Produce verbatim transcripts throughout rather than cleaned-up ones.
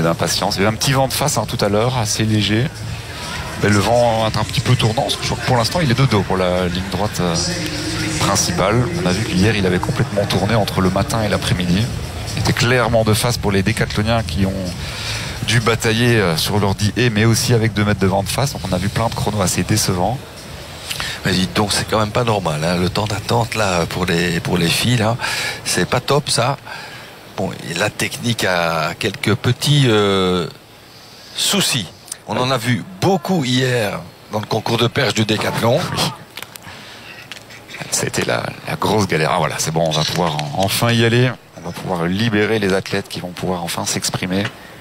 d'impatience. Il y avait un petit vent de face hein, tout à l'heure, assez léger. Mais le vent est un petit peu tournant, parce que je crois que pour l'instant il est de dos pour la ligne droite euh, principale. On a vu qu'hier il avait complètement tourné entre le matin et l'après-midi. Il était clairement de face pour les décathloniens qui ont dû batailler sur leur dix haies, mais aussi avec deux mètres de vent de face. Donc on a vu plein de chronos assez décevants. Mais dites donc, c'est quand même pas normal, hein. Le temps d'attente là pour les pour les filles là, c'est pas top ça. Bon, et la technique a quelques petits euh, soucis. On en a vu beaucoup hier dans le concours de perche du décathlon. Oui. C'était la, la grosse galère. Ah voilà, c'est bon, on va pouvoir en, enfin y aller. On va pouvoir libérer les athlètes qui vont pouvoir enfin s'exprimer.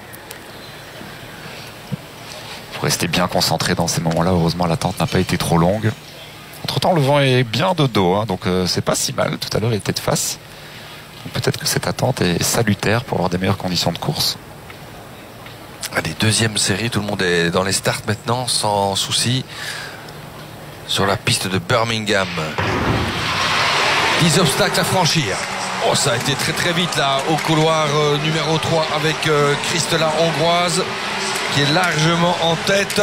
Il faut rester bien concentré dans ces moments-là. Heureusement, l'attente n'a pas été trop longue. Entre-temps, le vent est bien de dos, hein, donc euh, c'est pas si mal. Tout à l'heure, il était de face. Peut-être que cette attente est salutaire pour avoir des meilleures conditions de course. Allez, deuxième série, tout le monde est dans les starts maintenant, sans souci. Sur la piste de Birmingham. dix obstacles à franchir. Oh, ça a été très très vite là, au couloir euh, numéro trois avec euh, Christela hongroise, qui est largement en tête.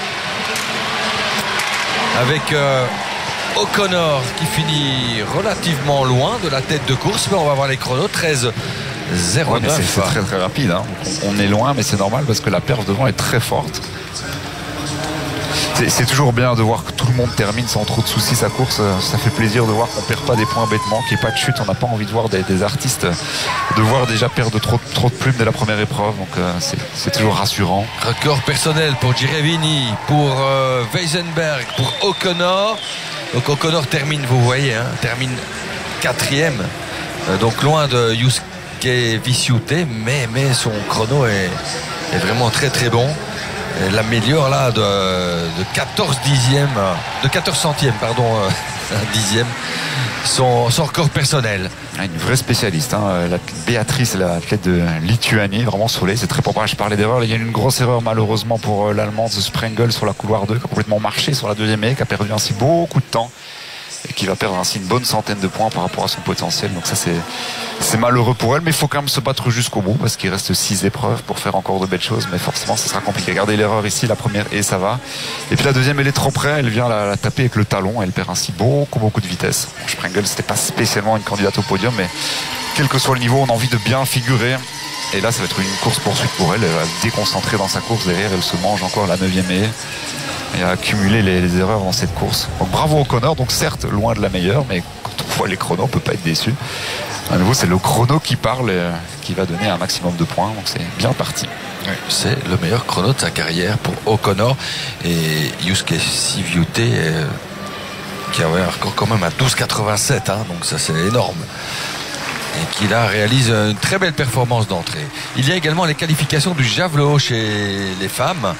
Avec euh, O'Connor qui finit relativement loin de la tête de course, mais on va voir les chronos. Treize zéro neuf. Ouais, c'est très très rapide, hein. On est loin, mais c'est normal parce que la perf devant est très forte. C'est toujours bien de voir que tout le monde termine sans trop de soucis sa course. Ça fait plaisir de voir qu'on perd pas des points bêtement, qu'il n'y ait pas de chute. On n'a pas envie de voir des, des artistes de voir déjà perdre trop, trop de plumes dès la première épreuve. Donc euh, c'est toujours rassurant. Record personnel pour Girevini, pour euh, Weisenberg, pour O'Connor. Donc O'Connor termine, vous voyez, hein, termine quatrième. Euh, donc loin de Yusuke Viciute, mais, mais son chrono est, est vraiment très très bon. L'améliore là de, de quatorze dixièmes, de quatorze centièmes, pardon, un dixième, son, son record personnel. Une vraie spécialiste, hein. La Béatrice, l'athlète de Lituanie, vraiment soleil, c'est très propre. Je parlais d'erreur, il y a eu une grosse erreur malheureusement pour l'Allemande Sprengel sur la couloir deux, qui a complètement marché sur la deuxième haie, qui a perdu ainsi beaucoup de temps et qui va perdre ainsi une bonne centaine de points par rapport à son potentiel. Donc ça c'est malheureux pour elle, mais il faut quand même se battre jusqu'au bout parce qu'il reste six épreuves pour faire encore de belles choses, mais forcément ça sera compliqué. Regardez l'erreur ici, la première et ça va, et puis la deuxième elle est trop près, elle vient la, la taper avec le talon, elle perd ainsi beaucoup beaucoup de vitesse. Bon, Sprengel c'était pas spécialement une candidate au podium, mais quel que soit le niveau on a envie de bien figurer, et là ça va être une course poursuite pour elle. Elle va se déconcentrer dans sa course derrière, elle se mange encore la neuvième haie et a accumulé les, les erreurs dans cette course. Donc bravo O'Connor, donc certes loin de la meilleure, mais quand on voit les chronos on peut pas être déçu. À nouveau c'est le chrono qui parle et qui va donner un maximum de points, donc c'est bien parti. Oui, c'est le meilleur chrono de sa carrière pour O'Connor, et Yusuke Viciute euh, qui avait un record quand même à douze quatre-vingt-sept, hein, donc ça c'est énorme, et qui là réalise une très belle performance d'entrée. Il y a également les qualifications du javelot chez les femmes.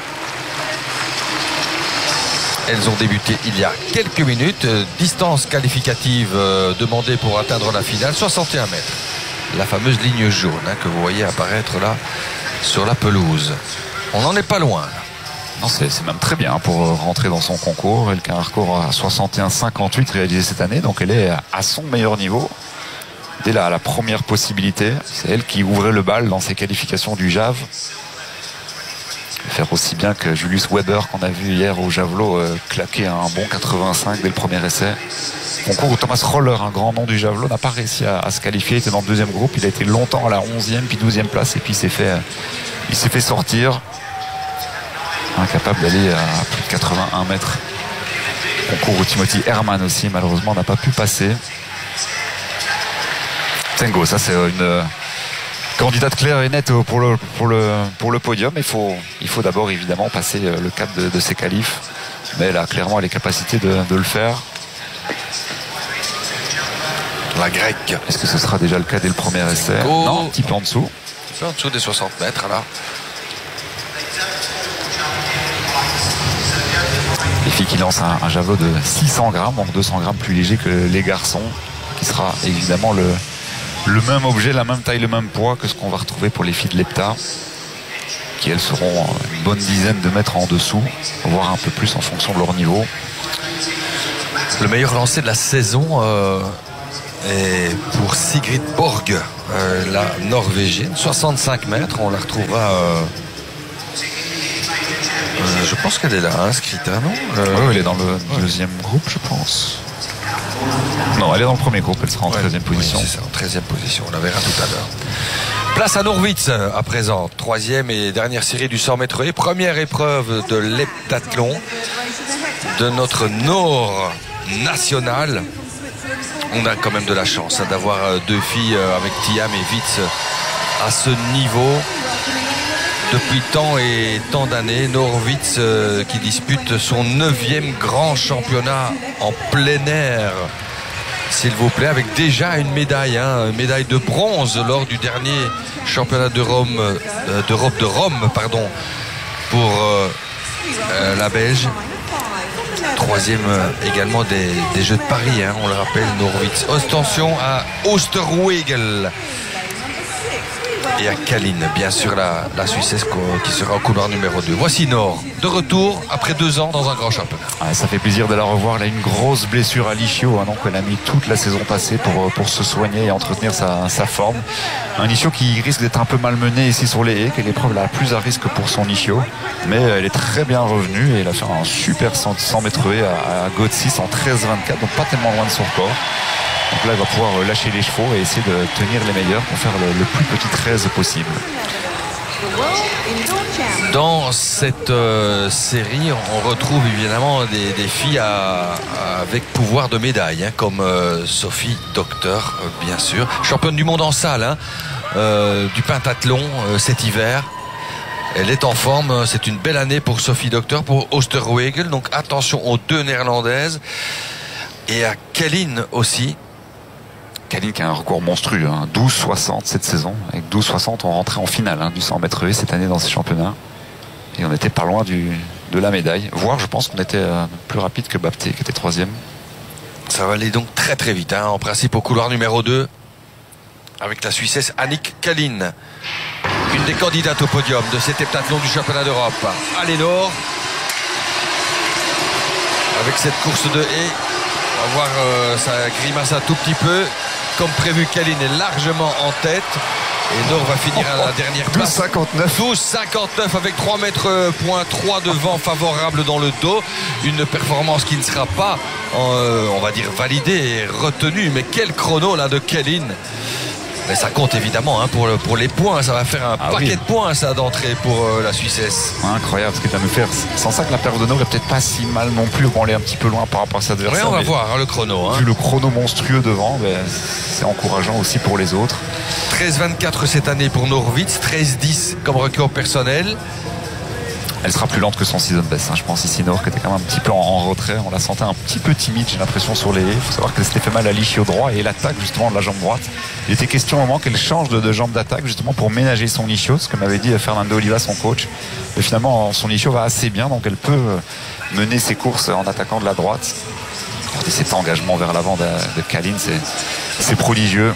Elles ont débuté il y a quelques minutes. Distance qualificative euh, demandée pour atteindre la finale, soixante et un mètres. La fameuse ligne jaune, hein, que vous voyez apparaître là sur la pelouse. On n'en est pas loin. Non, c'est même très bien pour rentrer dans son concours. Elle a un record à soixante et un cinquante-huit réalisé cette année, donc elle est à son meilleur niveau. Dès la, la première possibilité, c'est elle qui ouvrait le bal dans ses qualifications du J A V. Faire aussi bien que Julius Weber qu'on a vu hier au javelot euh, claquer un bon quatre-vingt-cinq dès le premier essai. Concours où Thomas Roller, un grand nom du javelot, n'a pas réussi à, à se qualifier. Il était dans le deuxième groupe, il a été longtemps à la onzième puis douzième place, et puis il s'est fait, euh, il s'est fait sortir, incapable d'aller à plus de quatre-vingt-un mètres. Concours où Timothy Herman aussi malheureusement n'a pas pu passer. Tengo, ça c'est une candidate claire et nette pour le, pour le, pour le podium. Il faut, il faut d'abord évidemment passer le cap de, de ses qualifs, mais elle a clairement les capacités de, de le faire. La grecque. Est-ce que ce sera déjà le cas dès le premier essai? Oh. Non, un petit peu en dessous. Un peu en dessous des soixante mètres là. Les filles qui lancent un, un javelot de six cents grammes, donc deux cents grammes plus léger que les garçons, qui sera évidemment le le même objet, la même taille, le même poids que ce qu'on va retrouver pour les filles de l'Epta, qui elles seront une bonne dizaine de mètres en dessous, voire un peu plus en fonction de leur niveau. Le meilleur lancé de la saison euh, Et pour Sigrid Borg, euh, la Norvégienne, soixante-cinq mètres, on la retrouvera. Euh, euh, je pense qu'elle est là, inscrite, hein, non euh, Oui, elle est dans le ouais. deuxième groupe, je pense. Non, elle est dans le premier groupe, elle sera en ouais, treizième position. Oui, c'est ça, en treizième position, on la verra tout à l'heure. Place à Norwitz à présent, troisième et dernière série du cent mètres haies, première épreuve de l'heptathlon de notre Nord national. On a quand même de la chance hein, d'avoir deux filles avec Thiam et Witz à ce niveau depuis tant et tant d'années. Norwitz euh, qui dispute son neuvième grand championnat en plein air, s'il vous plaît, avec déjà une médaille, hein, une médaille de bronze lors du dernier championnat de Rome, euh, d'Europe de Rome, pardon, pour euh, euh, la Belge. Troisième euh, également des, des Jeux de Paris, hein, on le rappelle, Norwitz. Attention à Oosterwegel et à Kalin, bien sûr la, la Suissesse qui sera au couloir numéro deux. Voici Nord, de retour après deux ans dans un grand championnat. Ah, ça fait plaisir de la revoir. Elle a une grosse blessure à l'ischio, hein, donc elle a mis toute la saison passée pour, pour se soigner et entretenir sa, sa forme. Un ischio qui risque d'être un peu malmené ici sur les haies, qui est l'épreuve la plus à risque pour son ischio. Mais elle est très bien revenue et elle a fait un super cent mètres haies à, à Götzis en treize vingt-quatre, donc pas tellement loin de son record. Donc là, il va pouvoir lâcher les chevaux et essayer de tenir les meilleurs pour faire le, le plus petit treize possible. Dans cette euh, série, on retrouve évidemment des, des filles à, à, avec pouvoir de médaille, hein, comme euh, Sophie Docteur, euh, bien sûr. Championne du monde en salle, hein, euh, du pentathlon euh, cet hiver. Elle est en forme, c'est une belle année pour Sophie Docteur, pour Oosterwegel. Donc attention aux deux néerlandaises. Et à Kalin aussi. Kalin qui a un record monstrueux, hein, douze soixante cette saison. Avec douze soixante, on rentrait en finale hein, du cent mètres haies cette année dans ces championnats. Et on n'était pas loin du, de la médaille. Voire, je pense qu'on était euh, plus rapide que Bapté, qui était troisième. Ça va aller donc très très vite, hein, en principe au couloir numéro deux. Avec la Suissesse Annick Kalin. Une des candidates au podium de cet heptathlon du championnat d'Europe. Allez Nord. Avec cette course de haies. On va voir euh, ça grimace un tout petit peu. Comme prévu, Kalin est largement en tête. Et Nord va finir à la dernière place. douze cinquante-neuf. douze cinquante-neuf avec trois mètres trois de vent favorable dans le dos. Une performance qui ne sera pas, euh, on va dire, validée et retenue. Mais quel chrono là de Kalin. Mais ça compte évidemment hein, pour, le, pour les points. Ça va faire un ah paquet oui. de points ça d'entrée pour euh, la Suissesse. Incroyable ce qu'il va nous faire. Sans ça que la perte de Nord est peut-être pas si mal non plus. On est un petit peu loin par rapport à sa adversaire. Oui, on va voir hein, le chrono. Hein. Vu le chrono monstrueux devant, ben, c'est encourageant aussi pour les autres. treize vingt-quatre cette année pour Norwitz, treize dix comme record personnel. Elle sera plus lente que son season best, hein. Je pense ici Nord qui était quand même un petit peu en, en retrait. On la sentait un petit peu timide, j'ai l'impression, sur les haies. Il faut savoir qu'elle s'était fait mal à l'ischio droit et l'attaque justement de la jambe droite. Il était question au moment qu'elle change de, de jambe d'attaque justement pour ménager son ischio, ce que m'avait dit Fernando Oliva, son coach. Et finalement, son ischio va assez bien, donc elle peut mener ses courses en attaquant de la droite. Et cet engagement vers l'avant de, de Kalin, c'est prodigieux.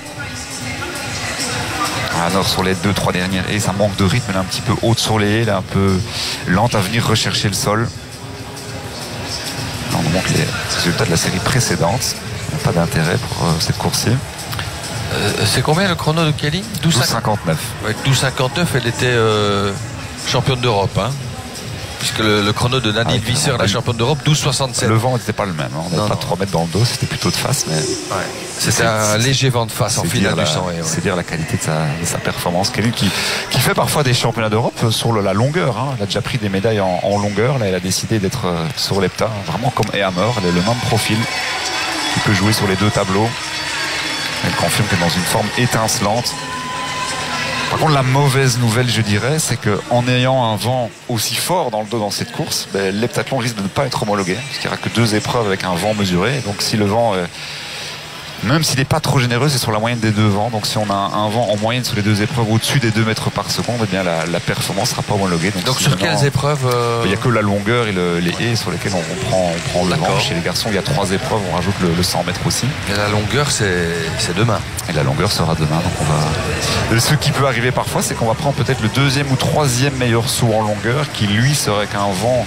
Ah, Nord sur les deux, trois dernières haies, ça manque de rythme, elle est un petit peu haute sur les haies, elle est un peu lente à venir rechercher le sol. Là, on nous montre les résultats de la série précédente. Pas d'intérêt pour euh, cette course-ci. Euh, c'est combien le chrono de Kalin? douze cinquante-neuf. Avec douze cinquante-neuf, elle était euh, championne d'Europe. Hein, puisque le, le chrono de Nadine ah, Visser, la championne d'Europe, douze soixante-sept. Le vent n'était pas le même. Hein. On n'avait pas trois mètres dans le dos, c'était plutôt de face. Mais... Ouais. C'était un léger vent de face en finale du cent. Ouais. C'est dire la qualité de sa, de sa performance. Quelqu'un qui, qui fait parfois des championnats d'Europe sur le, la longueur. Hein. Elle a déjà pris des médailles en, en longueur. Là, elle a décidé d'être sur l'hepta, vraiment comme Ehammer. Elle a le même profil qui peut jouer sur les deux tableaux. Elle confirme qu'elle est dans une forme étincelante. Par contre, la mauvaise nouvelle, je dirais, c'est qu'en ayant un vent aussi fort dans le dos dans cette course, ben, l'heptathlon risque de ne pas être homologué, parce qu'il n'y aura que deux épreuves avec un vent mesuré. Donc si le vent, euh, même s'il n'est pas trop généreux, c'est sur la moyenne des deux vents. Donc si on a un, un vent en moyenne sur les deux épreuves au-dessus des deux mètres par seconde, eh bien la, la performance ne sera pas homologuée. Donc, Donc sur quelles épreuves euh... Il n'y a que la longueur et le, les haies sur lesquelles on, on prend, on prend le vent. Chez les garçons, il y a trois épreuves, on rajoute le, le cent mètres aussi. Et la longueur, c'est demain. Et la longueur sera demain. Donc on va... Ce qui peut arriver parfois, c'est qu'on va prendre peut-être le deuxième ou troisième meilleur saut en longueur, qui lui serait qu'un vent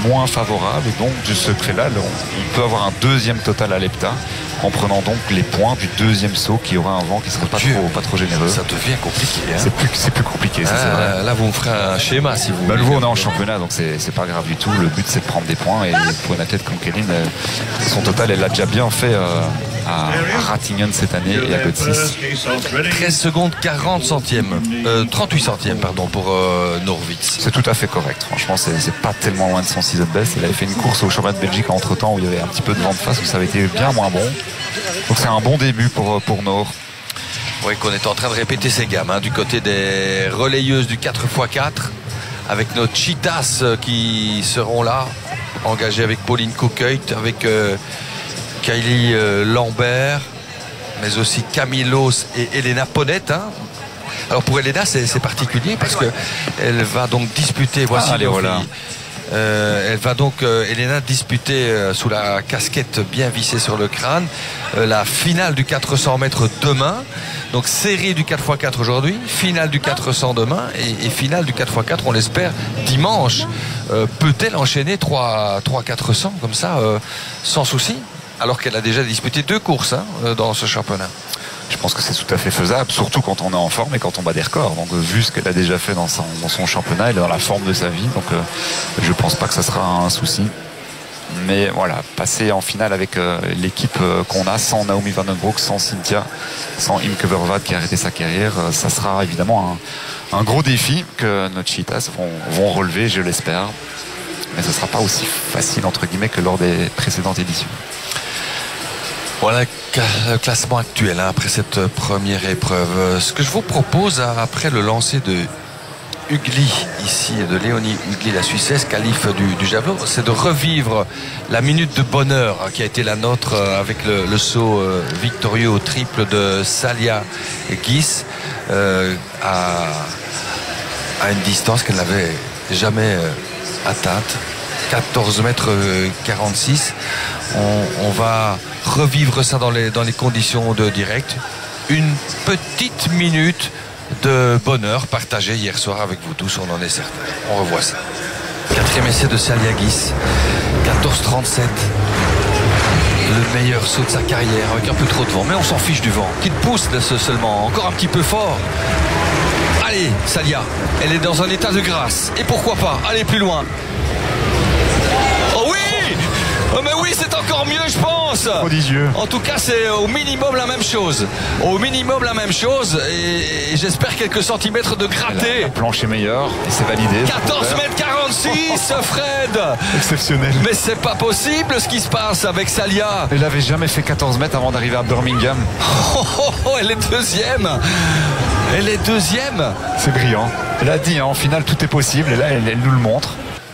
moins favorable. Et donc, de ce fait-là, on peut avoir un deuxième total à l'hepta en prenant donc les points du deuxième saut qui aura un vent qui serait pas trop, pas trop généreux. Ça devient compliqué. Hein. C'est plus, c'est plus compliqué. Ça, ah, c'est vrai. Là, vous me ferez un schéma si vous. Bah, nouveau, on est en championnat, donc c'est, c'est pas grave du tout. Le but, c'est de prendre des points. Et pour une athlète comme Kéline, son total, elle l'a déjà bien fait euh, à, à Ratingen cette année et à Götzis. treize secondes quarante centièmes, euh, trente-huit centièmes pardon pour euh, Norwitz. C'est tout à fait correct. Franchement, c'est, c'est pas tellement loin de son season best. Il avait fait une course au championnat de Belgique entre temps où il y avait un petit peu de vent de face où ça avait été bien moins bon. Donc c'est un bon début pour, pour Nord. Oui, qu'on est en train de répéter ces gammes hein, du côté des relayeuses du quatre par quatre avec nos cheetahs qui seront là, engagés avec Pauline Koukuyt, avec euh, Kylie euh, Lambert, mais aussi Camilos et Elena Ponette. Hein. Alors pour Elena, c'est, c'est particulier parce qu'elle va donc disputer, voici ah, allez, voilà. Euh, elle va donc, euh, Elena, disputer euh, sous la casquette bien vissée sur le crâne euh, la finale du quatre cents mètres demain. Donc série du quatre par quatre aujourd'hui, finale du quatre cents demain et, et finale du quatre par quatre, on l'espère, dimanche. Euh, peut-elle enchaîner trois quatre cents comme ça, euh, sans souci, alors qu'elle a déjà disputé deux courses hein, dans ce championnat? Je pense que c'est tout à fait faisable, surtout quand on est en forme et quand on bat des records. Donc, vu ce qu'elle a déjà fait dans son, dans son championnat, elle est dans la forme de sa vie. Donc, euh, je ne pense pas que ça sera un souci. Mais voilà, passer en finale avec euh, l'équipe euh, qu'on a, sans Naomi Van Den Broek, sans Cynthia, sans Imke Verwad qui a arrêté sa carrière, euh, ça sera évidemment un, un gros défi que nos cheetahs vont, vont relever, je l'espère. Mais ce ne sera pas aussi facile, entre guillemets, que lors des précédentes éditions. Voilà le classement actuel hein, après cette première épreuve. Ce que je vous propose après le lancer de Ugli ici, de Léonie Ugli, la Suissesse, qualif du, du javelot, c'est de revivre la minute de bonheur qui a été la nôtre avec le, le saut victorieux au triple de Salia Gies euh, à, à une distance qu'elle n'avait jamais atteinte, quatorze mètres quarante-six. On, on va revivre ça dans les, dans les conditions de direct. Une petite minute de bonheur partagée hier soir avec vous tous, on en est certain. On revoit ça. Quatrième essai de Salia Gies, quatorze trente-sept. Le meilleur saut de sa carrière avec un peu trop de vent, mais on s'en fiche du vent. Qui te pousse seulement, encore un petit peu fort. Allez, Salia, elle est dans un état de grâce. Et pourquoi pas aller plus loin. Oh oui! Oh mais oui, c'est encore mieux, je pense. Prodigieux. En tout cas, c'est au minimum la même chose. Au minimum la même chose. Et, et j'espère quelques centimètres de gratté. La, la planche est meilleure et c'est validé. quatorze mètres quarante-six, Fred. Exceptionnel. Mais c'est pas possible ce qui se passe avec Salia. Elle n'avait jamais fait quatorze mètres avant d'arriver à Birmingham. Oh, oh, oh, elle est deuxième. Elle est deuxième. C'est brillant. Elle a dit, hein, en finale, tout est possible. Et là, elle, elle nous le montre.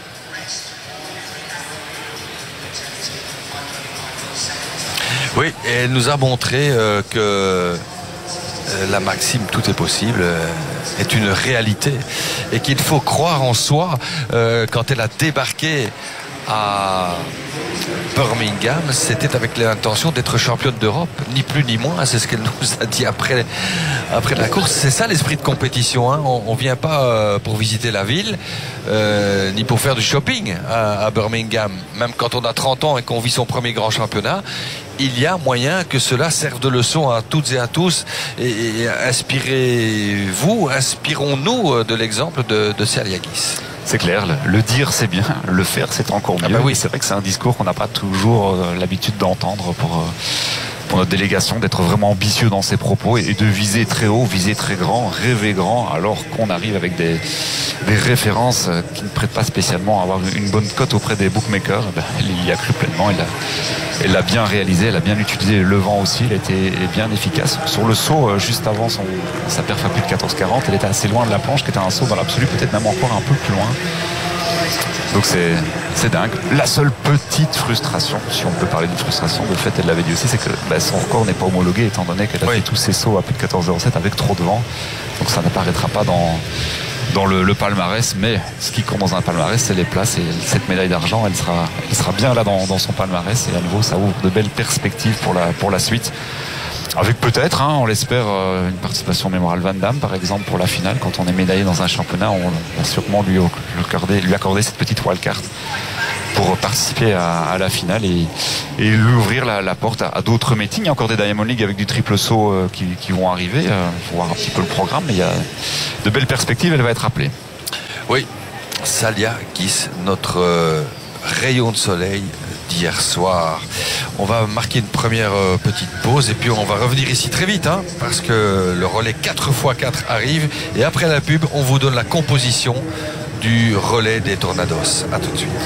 Oui, et elle nous a montré euh, que euh, la maxime « tout est possible euh, » est une réalité et qu'il faut croire en soi. Euh, quand elle a débarqué à Birmingham, c'était avec l'intention d'être championne d'Europe, ni plus ni moins. C'est ce qu'elle nous a dit après, après la course. C'est ça l'esprit de compétition. Hein. On ne vient pas euh, pour visiter la ville, euh, ni pour faire du shopping à, à Birmingham. Même quand on a trente ans et qu'on vit son premier grand championnat, il y a moyen que cela serve de leçon à toutes et à tous. Et, et inspirez-vous, inspirons-nous de l'exemple de, de Salia Gies. C'est clair, le dire c'est bien, le faire c'est encore mieux. Ah bah oui. C'est vrai que c'est un discours qu'on n'a pas toujours euh, l'habitude d'entendre pour, euh, pour notre délégation, d'être vraiment ambitieux dans ses propos et, et de viser très haut, viser très grand, rêver grand, alors qu'on arrive avec des, des références euh, qui ne prêtent pas spécialement à avoir une bonne cote auprès des bookmakers. Ben, elle y a cru pleinement, elle l'a elle l'a bien réalisé, elle a bien utilisé le vent aussi, elle était bien efficace. Sur le saut, euh, juste avant son, sa perf à plus de quatorze quarante, elle était assez loin de la planche, qui était un saut dans l'absolu, peut-être même encore un peu plus loin. Donc c'est, c'est dingue. La seule petite frustration, si on peut parler d'une frustration, de fait elle l'avait dit aussi, c'est que bah, son record n'est pas homologué étant donné qu'elle a oui. fait tous ses sauts à plus de quatorze zéro sept avec trop de vent. Donc ça n'apparaîtra pas dans, dans le, le palmarès, mais ce qui compte dans un palmarès, c'est les places et cette médaille d'argent, elle sera, elle sera bien là dans, dans son palmarès et à nouveau ça ouvre de belles perspectives pour la, pour la suite. Avec peut-être, hein, on l'espère, euh, une participation mémorale Van Damme, par exemple, pour la finale. Quand on est médaillé dans un championnat, on va sûrement lui accorder, lui accorder cette petite wildcard pour participer à, à la finale et, et lui ouvrir la, la porte à, à d'autres meetings. Il y a encore des Diamond League avec du triple saut euh, qui, qui vont arriver. Il euh, faut voir un petit peu le programme, mais il y a de belles perspectives. Elle va être appelée. Oui, Salia Guis, notre euh, rayon de soleil d'hier soir. On va marquer une première euh, petite pause et puis on va revenir ici très vite hein, parce que le relais quatre par quatre arrive et après la pub on vous donne la composition du relais des Tornados. A tout de suite.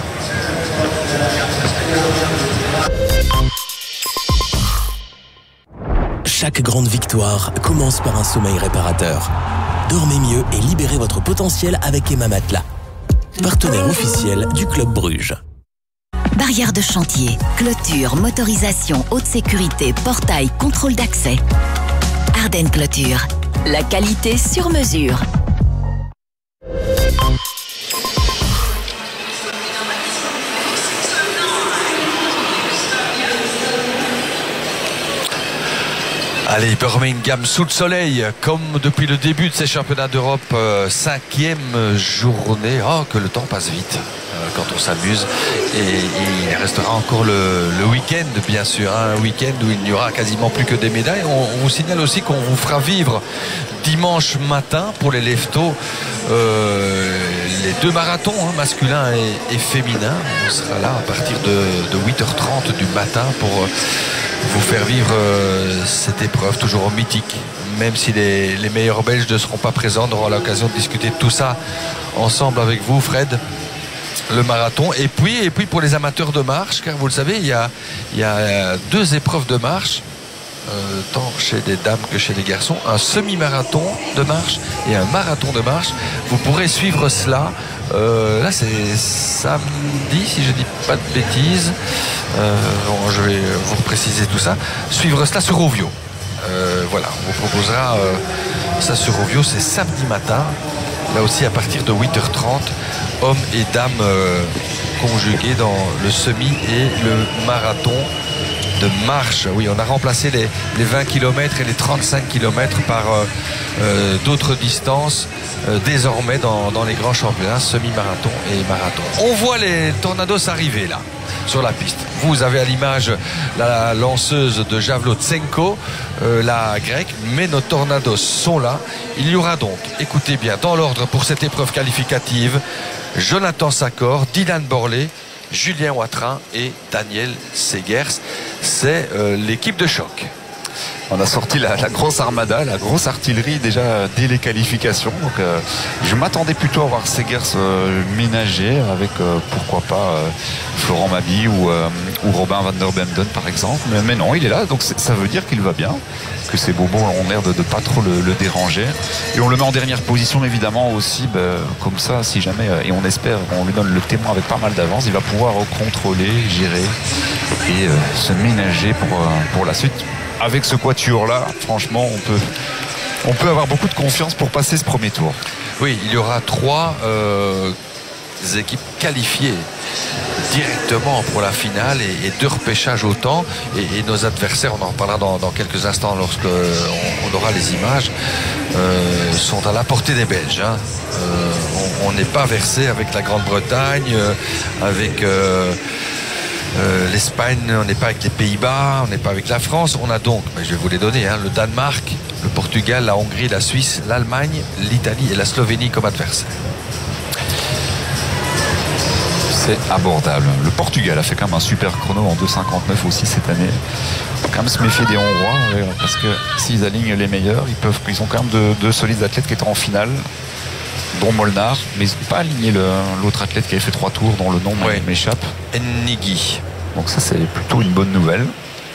Chaque grande victoire commence par un sommeil réparateur. Dormez mieux et libérez votre potentiel avec Emma Matelas, partenaire officiel du Club Bruges. Barrières de chantier, clôture, motorisation, haute sécurité, portail, contrôle d'accès. Ardennes Clôture, la qualité sur mesure. Allez, Birmingham sous le soleil, comme depuis le début de ces championnats d'Europe, euh, cinquième journée. Oh, que le temps passe vite euh, quand on s'amuse. Et, et il restera encore le, le week-end, bien sûr. Hein, un week-end où il n'y aura quasiment plus que des médailles. On, on vous signale aussi qu'on vous fera vivre dimanche matin pour les leftos euh, les deux marathons, hein, masculin et, et féminin. On sera là à partir de, de huit heures trente du matin pour euh, vous faire vivre euh, cette épreuve toujours mythique. Même si les, les meilleurs Belges ne seront pas présents, on aura l'occasion de discuter de tout ça ensemble avec vous, Fred. Le marathon et puis, et puis pour les amateurs de marche, car vous le savez, il y a, il y a deux épreuves de marche, euh, tant chez les dames que chez les garçons, un semi-marathon de marche et un marathon de marche. Vous pourrez suivre cela. Euh, là, c'est samedi, si je dis pas de bêtises. Euh, bon, je vais vous préciser tout ça. Suivre cela sur Rovio. Euh, voilà, on vous proposera euh, ça sur Rovio, c'est samedi matin. Là aussi, à partir de huit heures trente, hommes et dames euh, conjugués dans le semi et le marathon de marche. Oui, on a remplacé les, les vingt kilomètres et les trente-cinq kilomètres par euh, euh, d'autres distances euh, désormais dans, dans les grands championnats, semi-marathon et marathon. On voit les Tornados arriver là, sur la piste. Vous avez à l'image la lanceuse de javelot Tsenko, euh, la grecque, mais nos Tornados sont là. Il y aura donc, écoutez bien, dans l'ordre pour cette épreuve qualificative, Jonathan Sakor, Dylan Borlée, Julien Watrin et Daniel Segers. C'est euh, l'équipe de choc. On a sorti la, la grosse armada, la grosse artillerie déjà dès les qualifications. Donc, euh, je m'attendais plutôt à voir Segers euh, ménager avec euh, pourquoi pas euh, Florent Mabi ou, euh, ou Robin van der Bemden par exemple. Mais, mais non, il est là, donc ça veut dire qu'il va bien, que ses bobos ont l'air de ne pas trop le, le déranger. Et on le met en dernière position évidemment aussi, bah, comme ça, si jamais, euh, et on espère, on lui donne le témoin avec pas mal d'avance, il va pouvoir contrôler, gérer et euh, se ménager pour, euh, pour la suite. Avec ce quatuor-là, franchement, on peut, on peut avoir beaucoup de confiance pour passer ce premier tour. Oui, il y aura trois euh, équipes qualifiées directement pour la finale et, et deux repêchages autant. Et, et nos adversaires, on en reparlera dans, dans quelques instants lorsque on, on aura les images, euh, sont à la portée des Belges. Hein. Euh, on n'est pas versé avec la Grande-Bretagne, euh, avec... Euh, Euh, l'Espagne, on n'est pas avec les Pays-Bas, on n'est pas avec la France. On a donc, mais je vais vous les donner, hein, le Danemark, le Portugal, la Hongrie, la Suisse, l'Allemagne, l'Italie et la Slovénie comme adversaires. C'est abordable. Le Portugal a fait quand même un super chrono en deux cinquante-neuf aussi cette année. Il faut quand même se méfier des Hongrois parce que s'ils alignent les meilleurs, ils peuvent, ils ont quand même de, de solides athlètes qui étaient en finale, dont Molnar, mais ils n'ont pas aligné l'autre athlète qui avait fait trois tours dont le nom ouais. m'échappe. Ennigui. Donc ça c'est plutôt une bonne nouvelle.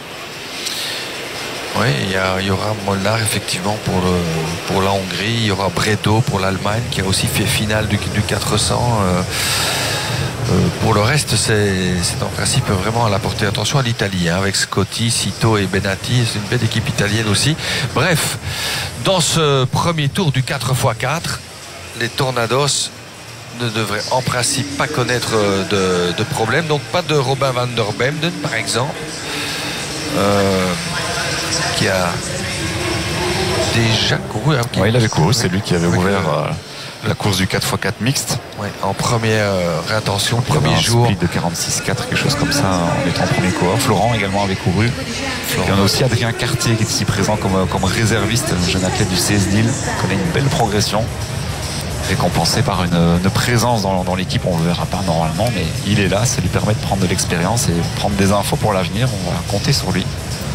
Oui, il y, y aura Molnar effectivement pour, le, pour la Hongrie, il y aura Bredo pour l'Allemagne qui a aussi fait finale du, du quatre cents. Euh, euh, pour le reste, c'est en principe vraiment à la portée. Attention à l'Italie, hein, avec Scotti, Cito et Benatti, c'est une belle équipe italienne aussi. Bref, dans ce premier tour du quatre par quatre, les Tornados ne devraient en principe pas connaître de, de problème. Donc pas de Robin van der Bemden par exemple, euh, qui a déjà couru. Hein, oui, il avait couru, c'est lui qui avait oui, ouvert euh, la course du quatre fois quatre mixte. Ouais, en première euh, réintention, Il y avait premier un jour. split de quarante-six quatre, quelque chose comme ça, en étant premier coureur. Florent également avait couru. Florent. Et on a aussi Adrien Cartier qui est ici présent comme, comme réserviste, un jeune athlète du C S Lille, qui connaît une belle progression, récompensé par une, une présence dans, dans l'équipe. On ne le verra pas normalement, mais il est là, ça lui permet de prendre de l'expérience et prendre des infos pour l'avenir. On va compter sur lui.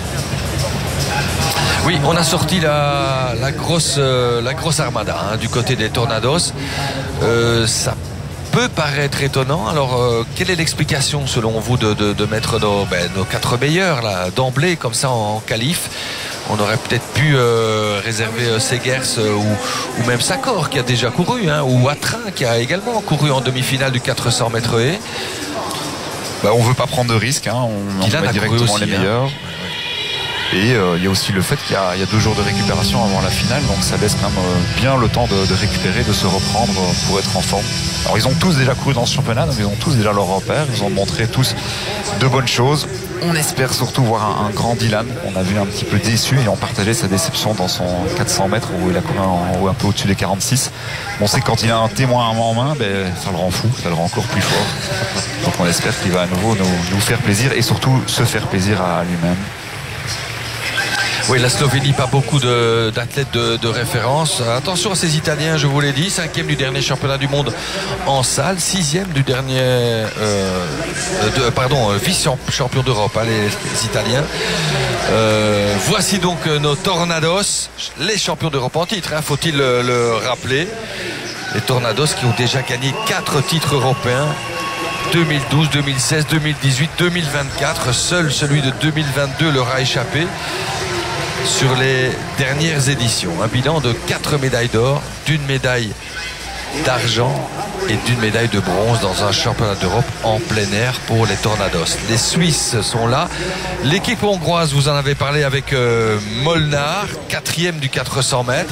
Oui, on a sorti la, la, grosse, euh, la grosse armada hein, du côté des Tornados. Euh, ça peut paraître étonnant. Alors, euh, quelle est l'explication selon vous de, de, de mettre nos, ben, nos quatre meilleurs là, d'emblée comme ça en, en qualif? On aurait peut-être pu euh, réserver euh, Segers euh, ou, ou même Sakor qui a déjà couru, hein, ou Atrin qui a également couru en demi-finale du quatre cents mètres haies. Bah, on ne veut pas prendre de risques, hein. on, on met directement aussi, les meilleurs. Hein. Et euh, il y a aussi le fait qu'il y a, il y a deux jours de récupération avant la finale, donc ça laisse quand même euh, bien le temps de, de récupérer, de se reprendre euh, pour être en forme. Alors ils ont tous déjà couru dans ce championnat, donc ils ont tous déjà leur repère, ils ont montré tous de bonnes choses. On espère surtout voir un, un grand Dylan. On a vu un petit peu déçu et on partageait sa déception dans son quatre cents mètres où il a couru un, un peu au-dessus des quarante-six. On sait que quand il a un témoin en main, ben, ça le rend fou, ça le rend encore plus fort. Donc on espère qu'il va à nouveau nous, nous faire plaisir et surtout se faire plaisir à lui-même. Oui, la Slovénie, pas beaucoup de, d'athlètes de, de référence. Attention à ces Italiens, je vous l'ai dit. Cinquième du dernier championnat du monde en salle. Sixième du dernier... Euh, de, pardon, vice-champion d'Europe, hein, les, les Italiens. Euh, voici donc nos Tornados, les champions d'Europe en titre, hein, faut-il le, le rappeler. Les Tornados qui ont déjà gagné quatre titres européens. deux mille douze, deux mille seize, deux mille dix-huit, deux mille vingt-quatre. Seul celui de deux mille vingt-deux leur a échappé sur les dernières éditions. Un bilan de quatre médailles d'or, d'une médaille d'argent et d'une médaille de bronze dans un championnat d'Europe en plein air pour les Tornados. Les Suisses sont là. L'équipe hongroise, vous en avez parlé avec euh, Molnar, quatrième du quatre cents mètres.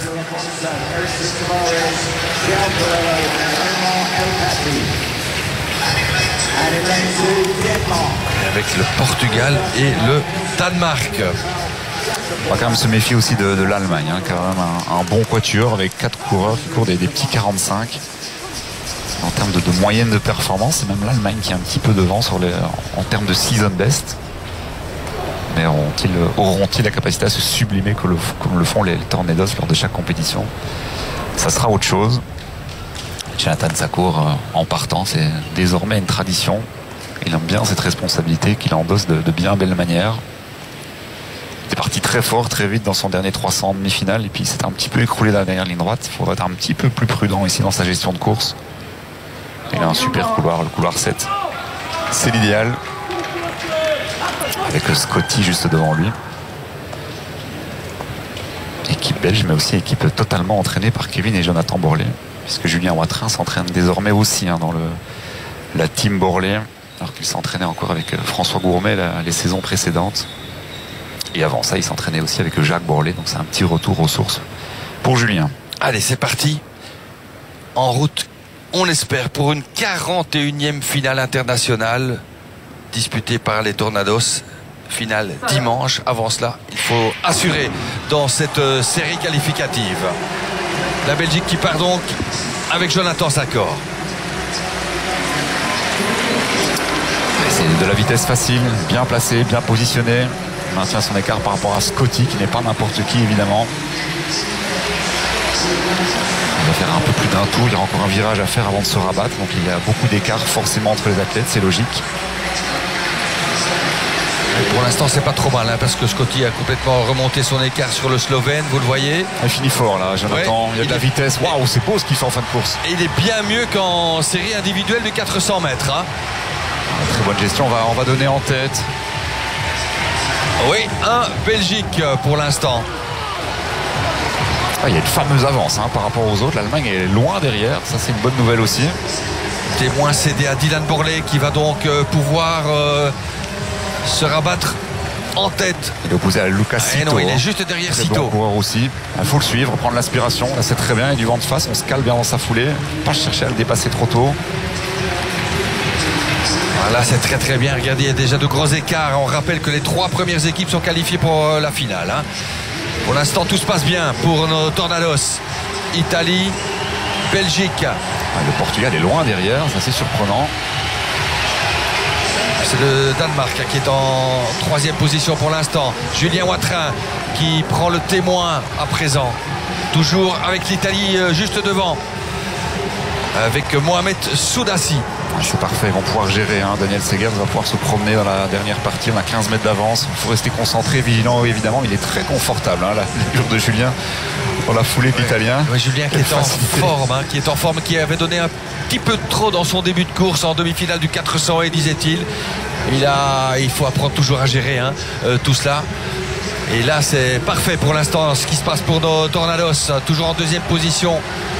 Avec le Portugal et le Danemark. On va quand même se méfier aussi de, de l'Allemagne, hein, quand même un, un bon quatuor avec quatre coureurs qui courent des, des petits quarante-cinq. En termes de, de moyenne de performance, c'est même l'Allemagne qui est un petit peu devant sur les, en termes de season best. Mais auront-ils, auront-ils la capacité à se sublimer comme le, comme le font les, les Tornados lors de chaque compétition? Ça sera autre chose. Jonathan Sakor euh, en partant, c'est désormais une tradition. Il aime bien cette responsabilité qu'il endosse de, de bien belle manière. Il est parti très fort, très vite dans son dernier trois cents en demi-finale et puis il s'est un petit peu écroulé dans la dernière ligne droite. Il faudra être un petit peu plus prudent ici dans sa gestion de course. Il a un super couloir, le couloir sept. C'est l'idéal. Avec Scotty juste devant lui. Équipe belge, mais aussi équipe totalement entraînée par Kevin et Jonathan Borlée. Puisque Julien Watrin s'entraîne désormais aussi hein, dans le, la team Borlée. Alors qu'il s'entraînait encore avec François Gourmet la, les saisons précédentes. Et avant ça, il s'entraînait aussi avec Jacques Borlée. Donc c'est un petit retour aux sources pour Julien. Allez, c'est parti. En route, on l'espère, pour une quarante et unième finale internationale disputée par les Tornados. Finale dimanche. Avant cela, il faut assurer dans cette euh, série qualificative. La Belgique qui part donc avec Jonathan Sakor. C'est de la vitesse facile, bien placé, bien positionné. Il maintient son écart par rapport à Scotty, qui n'est pas n'importe qui évidemment. Il va faire un peu plus d'un tour, il y aura encore un virage à faire avant de se rabattre. Donc il y a beaucoup d'écart forcément entre les athlètes, c'est logique. Pour l'instant c'est pas trop mal hein, parce que Scotty a complètement remonté son écart sur le Slovène, vous le voyez. Il finit fort là, Jonathan, ouais, il y a de la vitesse. Waouh, c'est beau ce qu'il fait en fin de course. Et il est bien mieux qu'en série individuelle de quatre cents mètres. Hein. Très bonne gestion, on va, on va donner en tête. Oui, un Belgique pour l'instant. Ah, il y a une fameuse avance hein, par rapport aux autres. L'Allemagne est loin derrière, ça c'est une bonne nouvelle aussi. Témoin cédé à Dylan Borlée qui va donc euh, pouvoir euh, se rabattre en tête. Il est opposé à Lucas Cito. Ah, non, il est juste derrière très Cito. Bon coureur aussi. Il faut le suivre, prendre l'aspiration. Là c'est très bien, il y a du vent de face, on se cale bien dans sa foulée. Pas chercher à le dépasser trop tôt. Là c'est très très bien, regardez il y a déjà de gros écarts. On rappelle que les trois premières équipes sont qualifiées pour la finale hein. Pour l'instant tout se passe bien pour nos Tornados. Italie, Belgique. Ah, le Portugal est loin derrière, c'est assez surprenant. C'est le Danemark qui est en troisième position pour l'instant. Julien Watrin qui prend le témoin à présent. Toujours avec l'Italie juste devant. Avec Mohamed Soudassi. C'est parfait, ils vont pouvoir gérer. Hein. Daniel Segers va pouvoir se promener dans la dernière partie. On a quinze mètres d'avance. Il faut rester concentré, vigilant évidemment. Il est très confortable, hein, le jour de Julien, dans la foulée de ouais. l'Italien. Ouais, Julien qui est facilité. en forme, hein, qui est en forme, qui avait donné un petit peu trop dans son début de course en demi-finale du quatre cents, et disait-il. Il, a, il faut apprendre toujours à gérer hein, euh, tout cela. Et là, c'est parfait pour l'instant ce qui se passe pour nos Tornados. Toujours en deuxième position.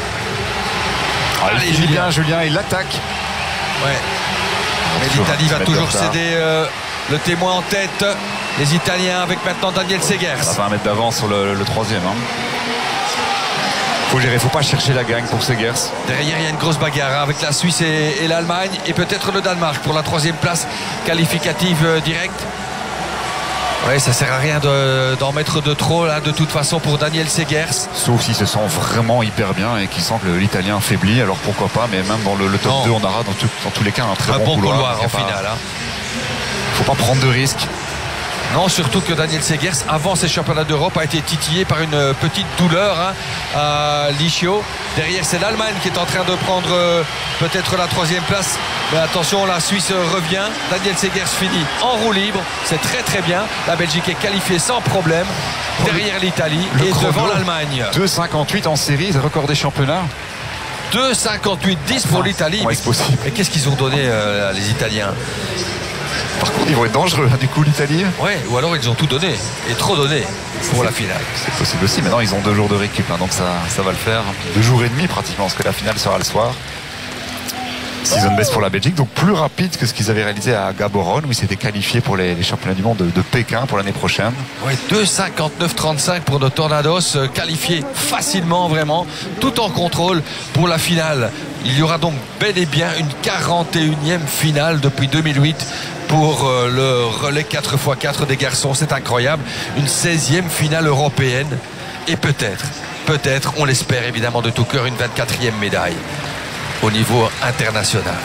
Allez, Julien, Julien, il l'attaque. Ouais. Mais l'Italie va toujours céder euh, le témoin en tête. Les Italiens avec maintenant Daniel Segers. Ça va vingt mètres d'avance sur le, le troisième. Hein. Faut gérer, faut pas chercher la gagne pour Segers. Derrière, il y a une grosse bagarre avec la Suisse et, et l'Allemagne et peut-être le Danemark pour la troisième place qualificative euh, directe. Ouais, ça sert à rien de, d'en mettre de trop là de toute façon pour Daniel Segers. Sauf s'il se sent vraiment hyper bien et qu'il sent que l'Italien faiblit, alors pourquoi pas, mais même dans le, le top non. deux on aura dans, tout, dans tous les cas un très un bon, bon couloir, couloir en pas, finale. Hein. Faut pas prendre de risques. Non, surtout que Daniel Segers, avant ces championnats d'Europe, a été titillé par une petite douleur hein, à l'ischio. Derrière, c'est l'Allemagne qui est en train de prendre euh, peut-être la troisième place. Mais attention, la Suisse revient. Daniel Segers finit en roue libre. C'est très très bien. La Belgique est qualifiée sans problème. Derrière l'Italie et devant l'Allemagne. deux cinquante-huit en série, c'est le record des championnats. deux cinquante-huit dix pour l'Italie. Ouais, c'est possible. Mais qu'est-ce qu'ils ont donné euh, les Italiens? Par contre, ils vont être dangereux, du coup, l'Italie. Ouais, ou alors ils ont tout donné, et trop donné pour c'est, la finale. C'est possible aussi. Maintenant, ils ont deux jours de récup, hein, donc ça, ça va le faire. Deux jours et demi pratiquement, parce que la finale sera le soir. Season best pour la Belgique, donc plus rapide que ce qu'ils avaient réalisé à Gaborone, où ils s'étaient qualifiés pour les, les championnats du monde de, de Pékin pour l'année prochaine. Ouais, deux cinquante-neuf trente-cinq pour nos Tornados, euh, qualifiés facilement, vraiment, tout en contrôle pour la finale. Il y aura donc bel et bien une quarante et unième finale depuis deux mille huit pour euh, le relais quatre par quatre des garçons. C'est incroyable. Une seizième finale européenne et peut-être, peut-être, on l'espère évidemment de tout cœur, une vingt-quatrième médaille au niveau international.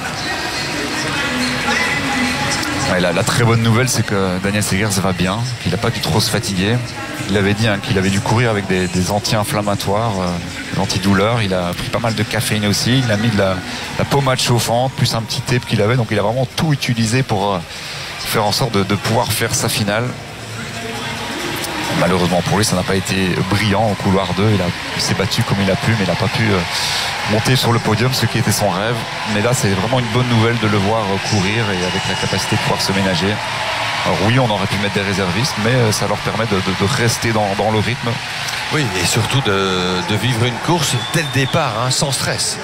Ouais, la, la très bonne nouvelle, c'est que Daniel Segers va bien, qu'il n'a pas dû trop se fatiguer. Il avait dit hein, qu'il avait dû courir avec des, des anti-inflammatoires, euh, des antidouleurs. Il a pris pas mal de caféine aussi. Il a mis de la, la pommade chauffante, plus un petit tape qu'il avait. Donc il a vraiment tout utilisé pour euh, faire en sorte de, de pouvoir faire sa finale. Malheureusement pour lui, ça n'a pas été brillant au couloir deux. Il, a, il s'est battu comme il a pu, mais il n'a pas pu euh, monter sur le podium, ce qui était son rêve. Mais là, c'est vraiment une bonne nouvelle de le voir euh, courir et avec la capacité de pouvoir se ménager. Alors oui, on aurait pu mettre des réservistes, mais euh, ça leur permet de, de, de rester dans, dans le rythme. Oui, et surtout de, de vivre une course dès le départ, hein, sans stress.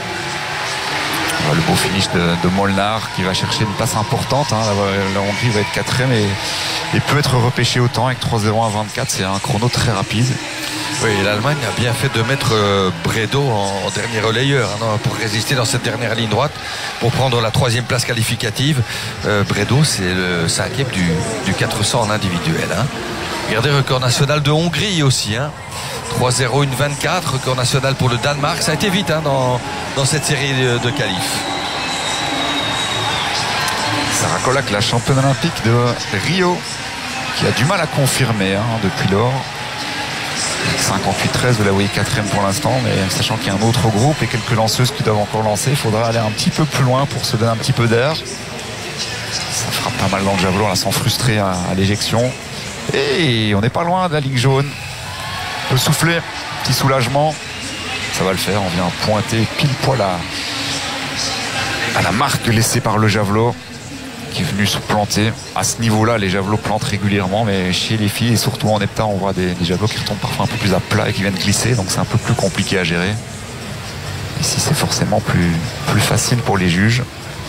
Le beau finish de, de Molnar qui va chercher une place importante. Hein. La, la Hongrie va être quatrième et, et peut être repêché au temps avec trois zéro un vingt-quatre. C'est un chrono très rapide. Oui, l'Allemagne a bien fait de mettre euh, Bredow en, en dernier relayeur hein, pour résister dans cette dernière ligne droite pour prendre la troisième place qualificative. Euh, Bredow, c'est le cinquième du, du quatre cents en individuel. Hein. Regardez, record national de Hongrie aussi. Hein. trois zéro un vingt-quatre, record national pour le Danemark. Ça a été vite hein, dans, dans cette série de, de qualifs. Sarah Kolak, la championne olympique de Rio, qui a du mal à confirmer hein, depuis lors. cinquante-huit treize, vous la voyez quatrième pour l'instant, mais sachant qu'il y a un autre groupe et quelques lanceuses qui doivent encore lancer, il faudra aller un petit peu plus loin pour se donner un petit peu d'air. Ça fera pas mal dans le javelot, là, sans frustrer à, à l'éjection. Et on n'est pas loin de la ligne jaune. On peut souffler, petit soulagement. Ça va le faire, on vient pointer pile poil à, à la marque laissée par le javelot qui est venu se planter. À ce niveau-là, les javelots plantent régulièrement, mais chez les filles et surtout en hepta, on voit des, des javelots qui retombent parfois un peu plus à plat et qui viennent glisser, donc c'est un peu plus compliqué à gérer. Ici, c'est forcément plus, plus facile pour les juges.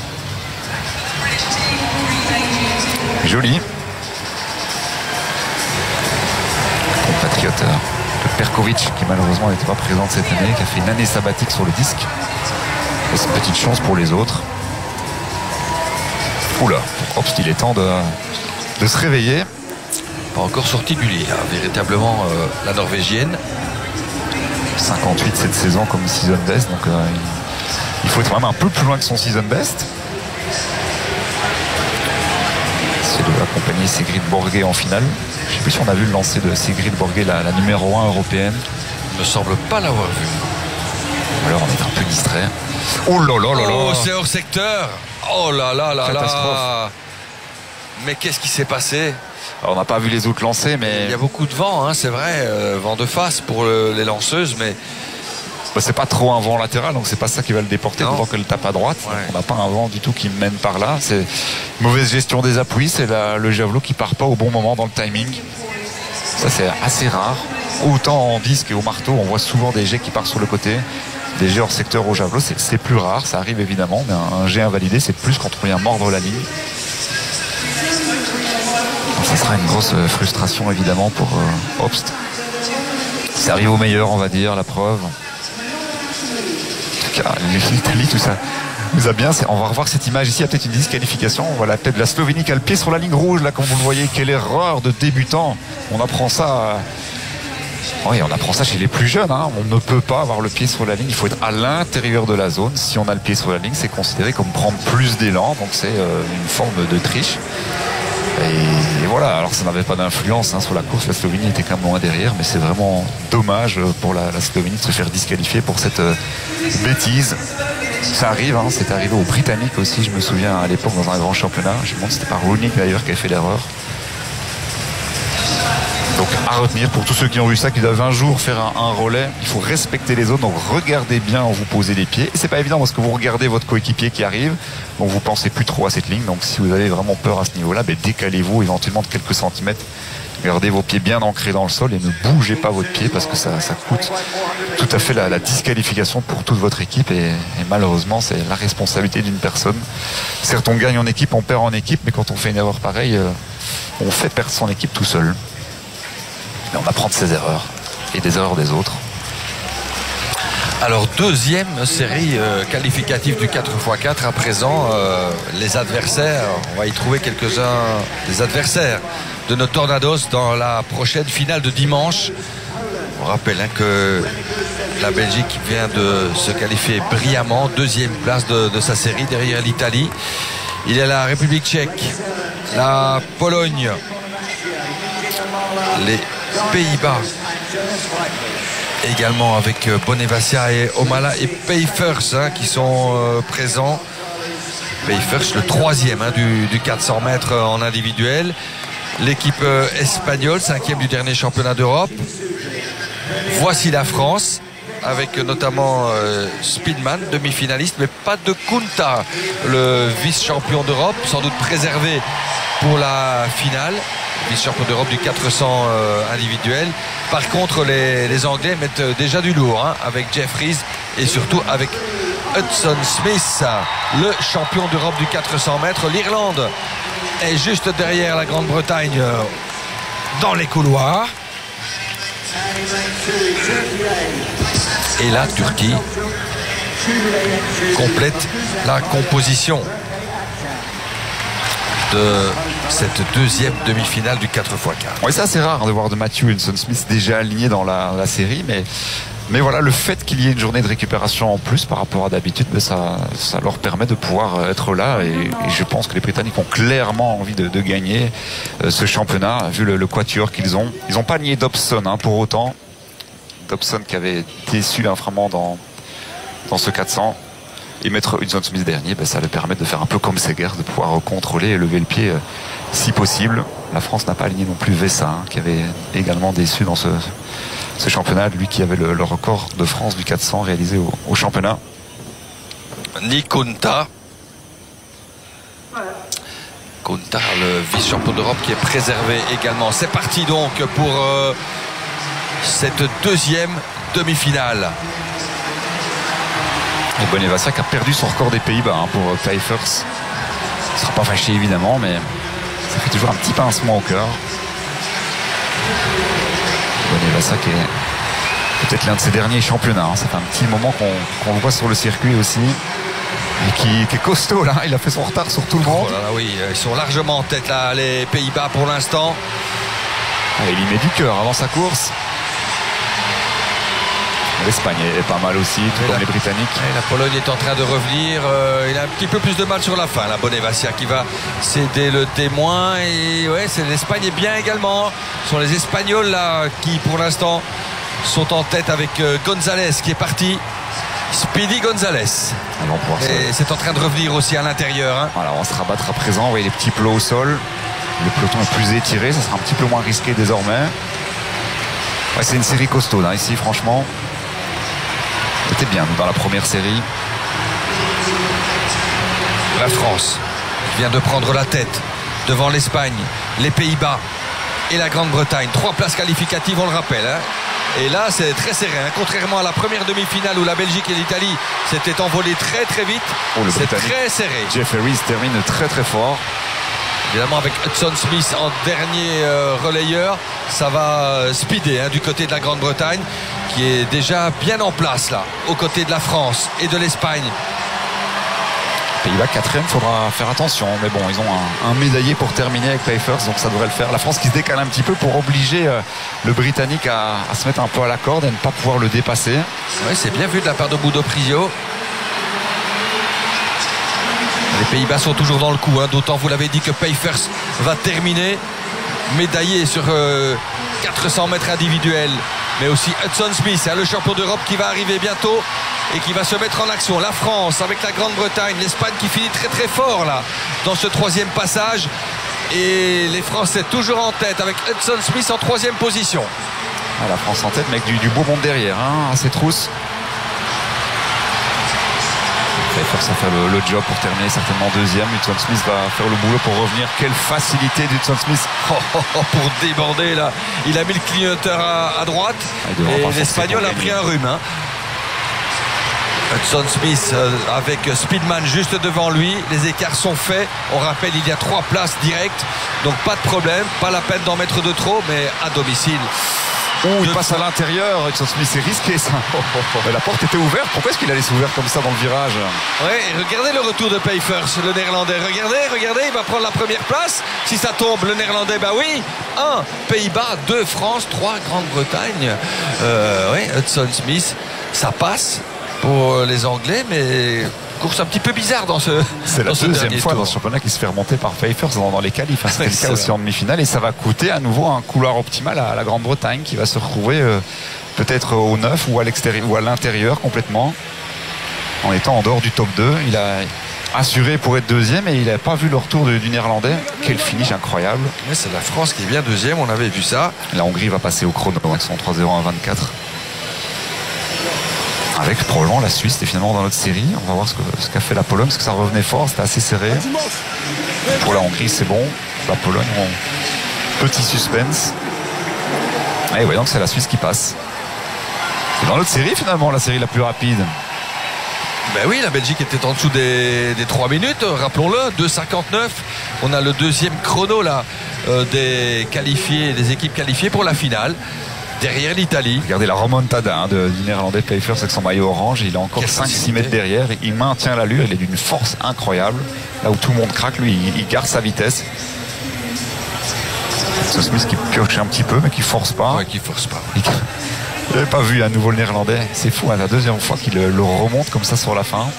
Joli. Compatriote de Perkovic, qui malheureusement n'était pas présente cette année, qui a fait une année sabbatique sur le disque. Et c'est une petite chance pour les autres. Oula, Obst, il est temps de, de se réveiller. Pas encore sorti du lit, hein, véritablement euh, la Norvégienne. cinquante-huit cette saison comme season best, donc euh, il faut être même un peu plus loin que son season best. C'est de accompagner Sigrid Borgé en finale. Je ne sais plus si on a vu le lancer de Sigrid Borgé, la, la numéro un européenne. Il ne me semble pas l'avoir vu. Alors on est un peu distrait. Oh là là là là. Oh, c'est hors secteur. Oh là là là là. Mais qu'est-ce qui s'est passé? Alors, on n'a pas vu les autres lancer, mais il y a beaucoup de vent, hein, c'est vrai, euh, vent de face pour le, les lanceuses, mais bah, c'est pas trop un vent latéral, donc c'est pas ça qui va le déporter, d'autant qu'elle tape à droite. Ouais. On n'a pas un vent du tout qui mène par là. C'est mauvaise gestion des appuis, c'est la, le javelot qui part pas au bon moment dans le timing. Ça c'est assez rare. Autant en disque et au marteau, on voit souvent des jets qui partent sur le côté. Des jets hors secteur au javelot, c'est plus rare, ça arrive évidemment, mais un, un jet invalidé, c'est plus quand on vient mordre la ligne. Ça sera une grosse frustration évidemment pour euh, Obst. Ça arrive au meilleur, on va dire, la preuve. En tout cas, l'Italie, tout ça nous a bien. On va revoir cette image ici, il y a peut-être une disqualification. Voilà, peut-être la Slovénie qui a le pied sur la ligne rouge, là, comme vous le voyez. Quelle erreur de débutant. On apprend ça. Euh... Oui, on apprend ça chez les plus jeunes. Hein. On ne peut pas avoir le pied sur la ligne. Il faut être à l'intérieur de la zone. Si on a le pied sur la ligne, c'est considéré comme prendre plus d'élan. Donc c'est euh, une forme de triche. Et, et voilà, alors ça n'avait pas d'influence hein, sur la course, la Slovénie était quand même loin derrière, mais c'est vraiment dommage pour la, la Slovénie de se faire disqualifier pour cette euh, bêtise. Ça arrive, hein, c'est arrivé aux Britanniques aussi, je me souviens à l'époque dans un grand championnat, je me demande si c'était pas Rooney d'ailleurs qui avait fait l'erreur. Donc à retenir pour tous ceux qui ont vu ça, qui doivent un jour faire un, un relais, il faut respecter les zones, donc regardez bien où vous posez les pieds. Et c'est pas évident parce que vous regardez votre coéquipier qui arrive, donc vous pensez plus trop à cette ligne. Donc si vous avez vraiment peur à ce niveau-là, ben décalez-vous éventuellement de quelques centimètres. Gardez vos pieds bien ancrés dans le sol et ne bougez pas votre pied parce que ça, ça coûte tout à fait la, la disqualification pour toute votre équipe. Et, et malheureusement, c'est la responsabilité d'une personne. Certes, on gagne en équipe, on perd en équipe, mais quand on fait une erreur pareille, euh, on fait perdre son équipe tout seul. Mais on apprend de ses erreurs et des erreurs des autres. Alors deuxième série euh, qualificative du quatre par quatre à présent, euh, les adversaires, on va y trouver quelques-uns des adversaires de nos Tornados dans la prochaine finale de dimanche. On rappelle hein, que la Belgique vient de se qualifier brillamment, deuxième place de, de sa série derrière l'Italie. Il y a la République tchèque, la Pologne, les Pays-Bas également avec Bonnevacia et Omala et Peifers hein, qui sont euh, présents. Peifers le troisième hein, du, du quatre cents mètres en individuel. L'équipe euh, espagnole, cinquième du dernier championnat d'Europe. Voici la France avec notamment euh, Speedman, demi-finaliste, mais pas de Kunta, le vice-champion d'Europe, sans doute préservé pour la finale. Vice-champion d'Europe du quatre cents euh, individuel. Par contre, les, les Anglais mettent déjà du lourd hein, avec Jeffries et surtout avec Hudson Smith, le champion d'Europe du quatre cents mètres. L'Irlande est juste derrière la Grande-Bretagne euh, dans les couloirs. Et la Turquie complète la composition de cette deuxième demi-finale du quatre par quatre. Oui, c'est assez rare de voir de Matthew Hudson Smith déjà aligné dans la, la série, mais, mais voilà, le fait qu'il y ait une journée de récupération en plus par rapport à d'habitude, ça, ça leur permet de pouvoir être là et, et je pense que les Britanniques ont clairement envie de, de gagner euh, ce championnat, vu le, le quatuor qu'ils ont. Ils n'ont pas nié Dobson hein, pour autant. Dobson qui avait déçu vraiment dans, dans ce quatre cents. Et mettre Hudson Smith dernier, ben ça le permet de faire un peu comme Seger, de pouvoir contrôler et lever le pied euh, si possible. La France n'a pas aligné non plus Vessa, hein, qui avait également déçu dans ce, ce championnat, lui qui avait le, le record de France du quatre cents réalisé au, au championnat. Ni Kunta. Kunta, le vice-champion d'Europe qui est préservé également. C'est parti donc pour euh, cette deuxième demi-finale. Et Bonnevacia qui a perdu son record des Pays-Bas hein, pour Peifers. Il ne sera pas fâché évidemment, mais ça fait toujours un petit pincement au cœur. Bonnevacia qui est peut-être l'un de ses derniers championnats. Hein. Ça fait un petit moment qu'on qu'on le voit sur le circuit aussi. Et qui, qui est costaud là. Il a fait son retard sur tout le monde. Oh là là, oui, ils sont largement en tête là, les Pays-Bas pour l'instant. Ah, il y met du cœur avant sa course. L'Espagne est pas mal aussi, tout comme la, les Britanniques. Et la Pologne est en train de revenir. Euh, il a un petit peu plus de mal sur la fin. La Bonnevacia qui va céder le témoin. Et ouais, c'est l'Espagne est bien également. Ce sont les Espagnols là qui pour l'instant sont en tête avec euh, González qui est parti. Speedy González. Et c'est en train de revenir aussi à l'intérieur. Hein. Voilà, on va se rabattre à présent. Vous voyez les petits plots au sol. Le peloton est plus étiré. Ça sera un petit peu moins risqué désormais. Ouais, c'est une série costaud hein, ici, franchement. C'était bien dans la première série. La France vient de prendre la tête devant l'Espagne, les Pays-Bas et la Grande-Bretagne. Trois places qualificatives, on le rappelle. Hein. Et là, c'est très serré. Hein. Contrairement à la première demi-finale où la Belgique et l'Italie s'étaient envolées très très vite, oh, c'est très serré. Jeff Harris termine très très fort. Évidemment, avec Hudson Smith en dernier euh, relayeur, ça va euh, speeder hein, du côté de la Grande-Bretagne, qui est déjà bien en place là, aux côtés de la France et de l'Espagne. Pays-Bas quatrième, il faudra faire attention. Mais bon, ils ont un, un médaillé pour terminer avec Pfeiffer, donc ça devrait le faire. La France qui se décale un petit peu pour obliger euh, le Britannique à, à se mettre un peu à la corde et ne pas pouvoir le dépasser. Oui, c'est bien vu de la part de Bodo Prisio. Les Pays-Bas sont toujours dans le coup, hein, d'autant vous l'avez dit que Pfeiffer va terminer médaillé sur euh, quatre cents mètres individuels, mais aussi Hudson Smith, hein, le champion d'Europe qui va arriver bientôt et qui va se mettre en action. La France avec la Grande-Bretagne, l'Espagne qui finit très très fort là dans ce troisième passage, et les Français toujours en tête avec Hudson Smith en troisième position. Ah, la France en tête, mais avec du, du beau monde derrière hein, à ses trousses. Pfeiffer ça fait le, le job pour terminer certainement deuxième. Hudson Smith va faire le boulot pour revenir. Quelle facilité d'Hudson Smith oh, oh, oh, pour déborder là. Il a mis le clignoteur à, à droite ah, et l'Espagnol a pris un rhume hein. Hudson Smith euh, avec Speedman juste devant lui. Les écarts sont faits. On rappelle, il y a trois places directes, donc pas de problème, pas la peine d'en mettre de trop, mais à domicile. Oh, il passe à l'intérieur. Hudson Smith, c'est risqué ça. Mais la porte était ouverte. Pourquoi est-ce qu'il allait s'ouvrir comme ça dans le virage? Ouais, regardez le retour de Pfeiffer, le néerlandais. Regardez, regardez, il va prendre la première place. Si ça tombe, le néerlandais, bah oui. un Pays-Bas, deux France, trois Grande-Bretagne. Euh, oui, Hudson Smith, ça passe pour les Anglais, mais course un petit peu bizarre dans ce c'est la deuxième fois tour. Dans ce championnat qui se fait remonter par Pfeiffer dans, dans les qualifs hein, c'était ouais, le cas aussi vrai. En demi-finale, et ça va coûter à nouveau un couloir optimal à la Grande-Bretagne qui va se retrouver euh, peut-être au neuf ou à l'extérieur ou à l'intérieur complètement en étant en dehors du top deux. Il a assuré pour être deuxième et il n'a pas vu le retour de, du néerlandais. Quel finish incroyable. Ouais, c'est la France qui est bien deuxième, on avait vu ça. La Hongrie va passer au chrono avec son trois zéro un vingt-quatre. Avec probablement la Suisse, et finalement dans notre série. On va voir ce qu'a ce qu'a fait la Pologne, parce que ça revenait fort, c'était assez serré. Pour la Hongrie, c'est bon. La Pologne, on... petit suspense. Et ouais, donc c'est la Suisse qui passe. C'est dans notre série finalement, la série la plus rapide. Ben oui, la Belgique était en dessous des, des trois minutes, rappelons-le, deux cinquante-neuf. On a le deuxième chrono là euh, des qualifiés, des équipes qualifiées pour la finale. Derrière l'Italie. Regardez la remontada hein, de, du néerlandais Pfeiffer avec son maillot orange. Il est encore cinq six mètres derrière. Il maintient l'allure. Il est d'une force incroyable. Là où tout le monde craque, lui, il, il garde sa vitesse. C'est Smith qui pioche un petit peu, mais qui force pas. Ouais, qui force pas. Il n'avait pas vu à nouveau le néerlandais. C'est fou, hein, la deuxième fois qu'il le, le remonte comme ça sur la fin.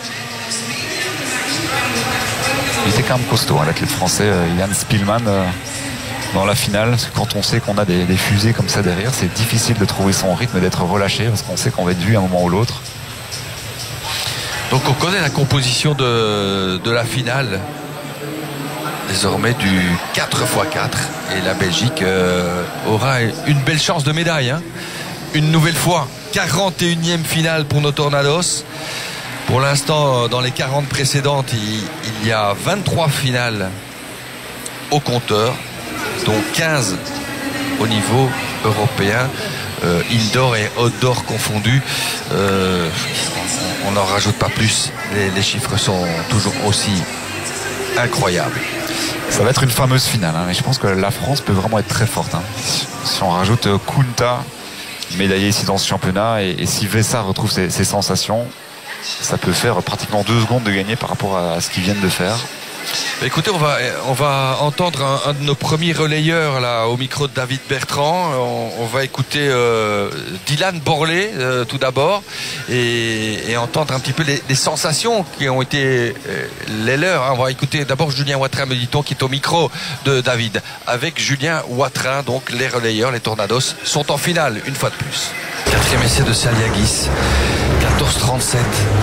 Il était quand même costaud, hein, l'athlète français euh, Jan Speelman. Euh, dans la finale, parce que quand on sait qu'on a des, des fusées comme ça derrière, c'est difficile de trouver son rythme et d'être relâché, parce qu'on sait qu'on va être vu à un moment ou l'autre. Donc on connaît la composition de, de la finale désormais du quatre fois quatre, et la Belgique euh, aura une belle chance de médaille hein. Une nouvelle fois, quarante et unième finale pour nos Tornados. Pour l'instant, dans les quarante précédentes, il, il y a vingt-trois finales au compteur, dont quinze au niveau européen, euh, indoor et outdoor confondus. Euh, on n'en rajoute pas plus, les, les chiffres sont toujours aussi incroyables. Ça va être une fameuse finale hein, mais je pense que la France peut vraiment être très forte hein. Si on rajoute euh, Kunta, médaillé ici dans ce championnat, et, et si Vessa retrouve ses, ses sensations, ça peut faire pratiquement deux secondes de gagner par rapport à, à ce qu'ils viennent de faire. Écoutez, on va, on va entendre un, un de nos premiers relayeurs là, au micro de David Bertrand. On, on va écouter euh, Dylan Borlée euh, tout d'abord et, et entendre un petit peu les, les sensations qui ont été euh, les leurs. Hein. On va écouter d'abord Julien Watrin, me dit-on, qui est au micro de David. Avec Julien Watrin, donc les relayeurs, les Tornados, sont en finale une fois de plus. Quatrième essai de Saliagis, quatorze trente-sept.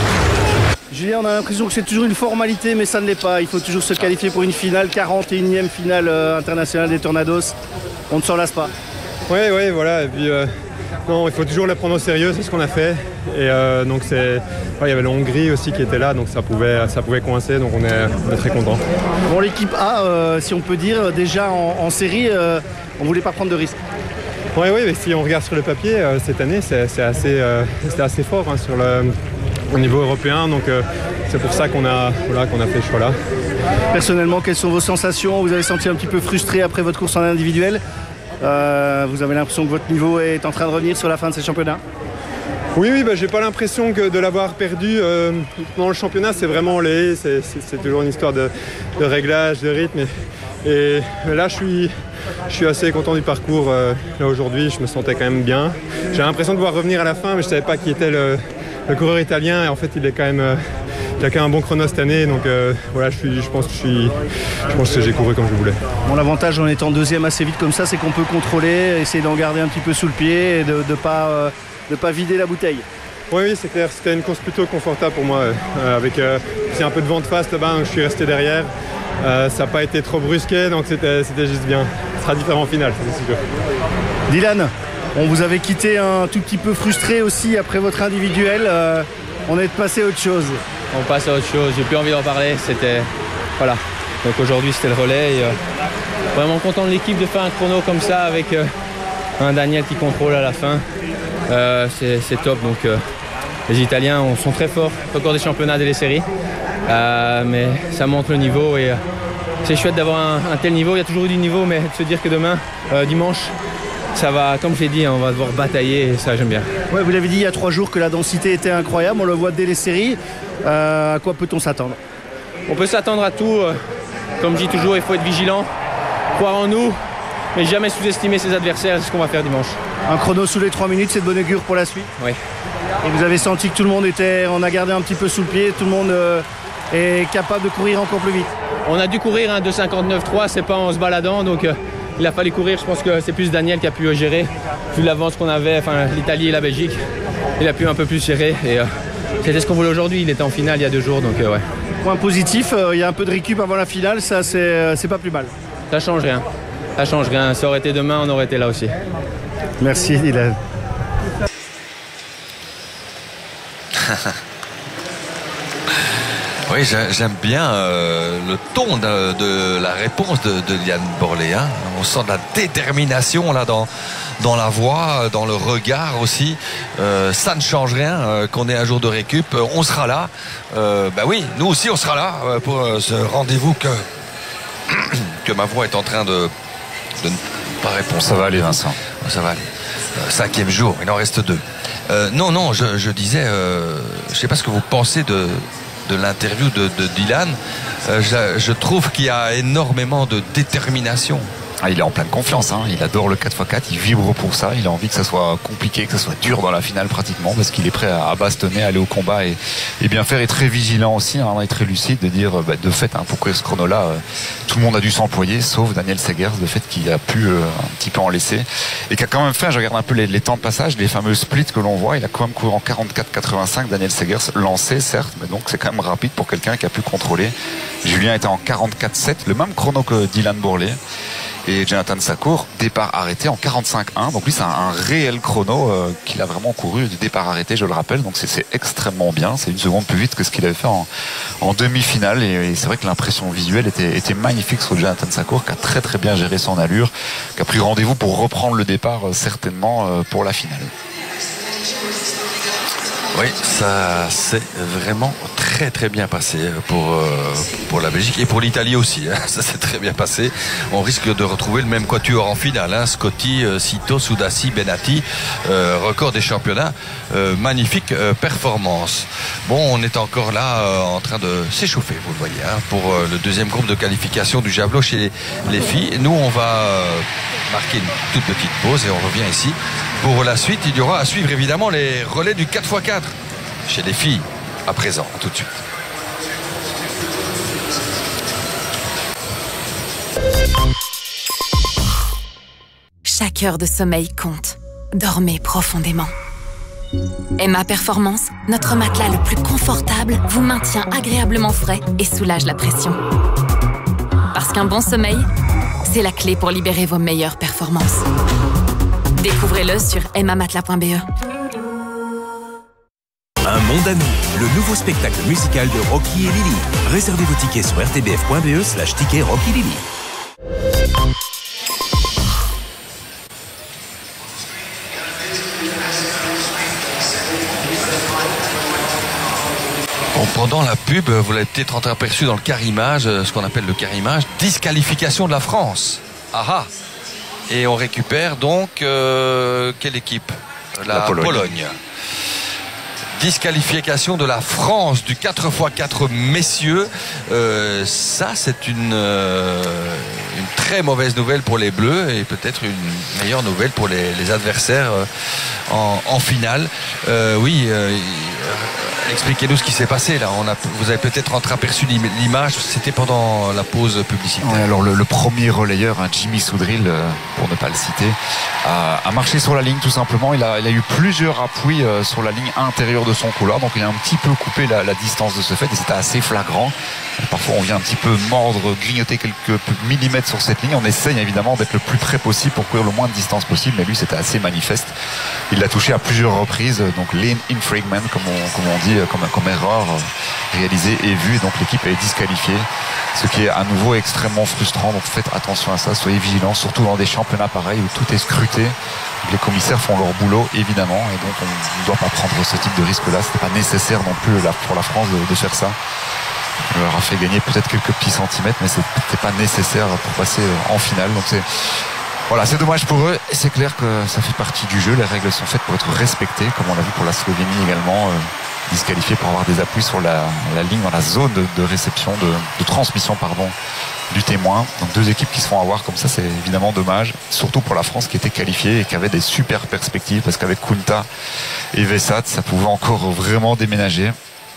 Julien, on a l'impression que c'est toujours une formalité, mais ça ne l'est pas. Il faut toujours se qualifier pour une finale, quarante et unième finale euh, internationale des Tornados. On ne s'en lasse pas. Oui, oui, voilà. Et puis, euh, non, il faut toujours la prendre au sérieux, c'est ce qu'on a fait. Et euh, donc, c'est, ouais, il y avait la Hongrie aussi qui était là, donc ça pouvait, ça pouvait coincer. Donc, on est, on est très contents. Bon, l'équipe A, euh, si on peut dire, déjà en, en série, euh, on ne voulait pas prendre de risques. Oui, oui, mais si on regarde sur le papier, euh, cette année, c'est, c'est assez, euh, c'était assez fort hein, sur le. Au niveau européen, donc euh, c'est pour ça qu'on a, voilà, qu'on a fait ce choix-là. Personnellement, quelles sont vos sensations? Vous avez senti un petit peu frustré après votre course en individuel. Euh, vous avez l'impression que votre niveau est en train de revenir sur la fin de ces championnats? Oui, oui, bah, j'ai pas l'impression que de l'avoir perdu euh, dans le championnat. C'est vraiment les, c'est, c'est, c'est toujours une histoire de, de réglage, de rythme. Et, et là, je suis, je suis assez content du parcours. Euh, là aujourd'hui, je me sentais quand même bien. J'ai l'impression de pouvoir revenir à la fin, mais je savais pas qui était le Le coureur italien, et en fait il est quand même euh, il a quand même un bon chrono cette année, donc euh, voilà, je, suis, je pense que je, suis, je pense que j'ai couru comme je voulais. Bon, l'avantage en étant deuxième assez vite comme ça, c'est qu'on peut contrôler, essayer d'en garder un petit peu sous le pied et de ne pas, euh, de pas vider la bouteille. Oui, oui, c'est clair, c'était une course plutôt confortable pour moi, euh, avec euh, un peu de vent de face là-bas, donc je suis resté derrière. Euh, ça n'a pas été trop brusqué, donc c'était, c'était juste bien. Ce sera différent en finale, c'est sûr. Dylan, on vous avait quitté un tout petit peu frustré aussi après votre individuel. Euh, on est passé à autre chose. On passe à autre chose. J'ai plus envie d'en parler. C'était voilà. Donc aujourd'hui c'était le relais. Et, euh, vraiment content de l'équipe de faire un chrono comme ça avec euh, un Daniel qui contrôle à la fin. Euh, c'est, c'est top. Donc euh, les Italiens on, sont très forts. Encore des championnats et des séries. Euh, mais ça monte le niveau et euh, c'est chouette d'avoir un, un tel niveau. Il y a toujours eu du niveau, mais de se dire que demain, euh, dimanche. Ça va, comme je l'ai dit, on va devoir batailler et ça j'aime bien. Ouais, vous l'avez dit il y a trois jours que la densité était incroyable, on le voit dès les séries. Euh, à quoi peut-on s'attendre? On peut s'attendre à tout. Comme je dis toujours, il faut être vigilant, croire en nous, mais jamais sous-estimer ses adversaires. C'est ce qu'on va faire dimanche. Un chrono sous les trois minutes, c'est de bonne augure pour la suite? Oui. Et vous avez senti que tout le monde était, on a gardé un petit peu sous le pied, tout le monde euh, est capable de courir encore plus vite? On a dû courir un deux cinquante-neuf trois, c'est pas en se baladant, donc... Euh, il a fallu courir, je pense que c'est plus Daniel qui a pu gérer, vu l'avance qu'on avait, enfin l'Italie et la Belgique. Il a pu un peu plus gérer et euh, c'était ce qu'on voulait aujourd'hui, il était en finale il y a deux jours, donc euh, ouais. Point positif, euh, il y a un peu de récup avant la finale, ça c'est, euh, c'est pas plus mal. Ça change rien, ça change rien, ça aurait été demain, on aurait été là aussi. Merci Dylan. Oui, j'aime bien euh, le ton de, de la réponse de, de Dylan Borlée. Hein. On sent de la détermination là dans, dans la voix, dans le regard aussi. Euh, ça ne change rien euh, qu'on ait un jour de récup. Euh, on sera là. Euh, bah oui, nous aussi on sera là euh, pour euh, ce rendez-vous que, que ma voix est en train de, de ne pas répondre. Ça va aller, Vincent. Ça va aller. Euh, cinquième jour, il en reste deux. Euh, non, non, je, je disais, euh, je ne sais pas ce que vous pensez de... de l'interview de, de Dylan, euh, je, je trouve qu'il y a énormément de détermination. Ah, il est en pleine confiance, hein. Il adore le quatre fois quatre, il vibre pour ça, il a envie que ça soit compliqué, que ça soit dur dans la finale pratiquement, parce qu'il est prêt à bastonner, à aller au combat et, et bien faire, et très vigilant aussi, hein, et très lucide de dire, bah, de fait, hein, pour que ce chrono-là, euh, tout le monde a dû s'employer, sauf Daniel Segers, de fait qu'il a pu euh, un petit peu en laisser, et qui a quand même fait, je regarde un peu les, les temps de passage, les fameux splits que l'on voit, il a quand même couru en quarante-quatre quatre-vingt-cinq, Daniel Segers lancé, certes, mais donc c'est quand même rapide pour quelqu'un qui a pu contrôler. Julien était en quarante-quatre sept, le même chrono que Dylan Borlée. Et Jonathan Sakour, départ arrêté en quarante-cinq un. Donc lui, c'est un, un réel chrono euh, qu'il a vraiment couru du départ arrêté, je le rappelle. Donc c'est, c'est extrêmement bien. C'est une seconde plus vite que ce qu'il avait fait en, en demi-finale. Et, et c'est vrai que l'impression visuelle était, était magnifique sur Jonathan Sakour, qui a très très bien géré son allure, qui a pris rendez-vous pour reprendre le départ euh, certainement euh, pour la finale. Oui, ça c'est vraiment très très très bien passé pour, euh, pour la Belgique et pour l'Italie aussi. Hein. Ça s'est très bien passé. On risque de retrouver le même quatuor en finale. Hein. Scotty, euh, Sito, Soudassi, Benatti, euh, record des championnats. Euh, magnifique euh, performance. Bon, on est encore là euh, en train de s'échauffer, vous le voyez, hein, pour euh, le deuxième groupe de qualification du javelot chez les, les filles. Nous, on va euh, marquer une toute petite pause et on revient ici. Pour la suite, il y aura à suivre évidemment les relais du quatre par quatre chez les filles. À présent, tout de suite. Chaque heure de sommeil compte. Dormez profondément. Emma Performance, notre matelas le plus confortable, vous maintient agréablement frais et soulage la pression. Parce qu'un bon sommeil, c'est la clé pour libérer vos meilleures performances. Découvrez-le sur emma matelas point b e. Un monde à nous, le nouveau spectacle musical de Rocky et Lily. Réservez vos tickets sur r t b f point b e slash ticket Rocky Lily. Bon, pendant la pub, vous l'avez peut-être entreaperçu dans le carimage, ce qu'on appelle le carimage, disqualification de la France. Ah ah. Et on récupère donc euh, quelle équipe? La, la Pologne. Pologne. Disqualification de la France du quatre par quatre messieurs. Euh, ça, c'est une, euh, une très mauvaise nouvelle pour les Bleus et peut-être une meilleure nouvelle pour les, les adversaires euh, en, en finale. Euh, oui, euh, expliquez-nous ce qui s'est passé là. On a, vous avez peut-être entreaperçu l'image. C'était pendant la pause publicitaire. Ouais, alors le, le premier relayeur, hein, Jimmy Soudril, euh, pour ne pas le citer, a, a marché sur la ligne tout simplement. Il a, il a eu plusieurs appuis euh, sur la ligne intérieure de son couloir, donc il a un petit peu coupé la, la distance de ce fait et c'était assez flagrant. Parfois on vient un petit peu mordre, grignoter quelques millimètres sur cette ligne. On essaye évidemment d'être le plus près possible pour courir le moins de distance possible, mais lui c'était assez manifeste. Il l'a touché à plusieurs reprises, donc lane infringement comme on, comme on dit, comme, comme erreur réalisée et vue, et donc l'équipe est disqualifiée, ce qui est à nouveau extrêmement frustrant. Donc faites attention à ça, soyez vigilants, surtout dans des championnats pareils où tout est scruté. Les commissaires font leur boulot évidemment et donc on ne doit pas prendre ce type de risque là. C'est pas nécessaire non plus pour la France de, de faire ça. On leur a fait gagner peut-être quelques petits centimètres, mais c'était pas nécessaire pour passer en finale. Donc c'est voilà, c'est dommage pour eux et c'est clair que ça fait partie du jeu. Les règles sont faites pour être respectées, comme on l'a vu pour la Slovénie également, euh, disqualifiée pour avoir des appuis sur la, la ligne dans la zone de, de réception, de, de transmission pardon, du témoin. Donc deux équipes qui se font avoir comme ça, c'est évidemment dommage, surtout pour la France qui était qualifiée et qui avait des super perspectives parce qu'avec Kunta et Vessat, ça pouvait encore vraiment déménager.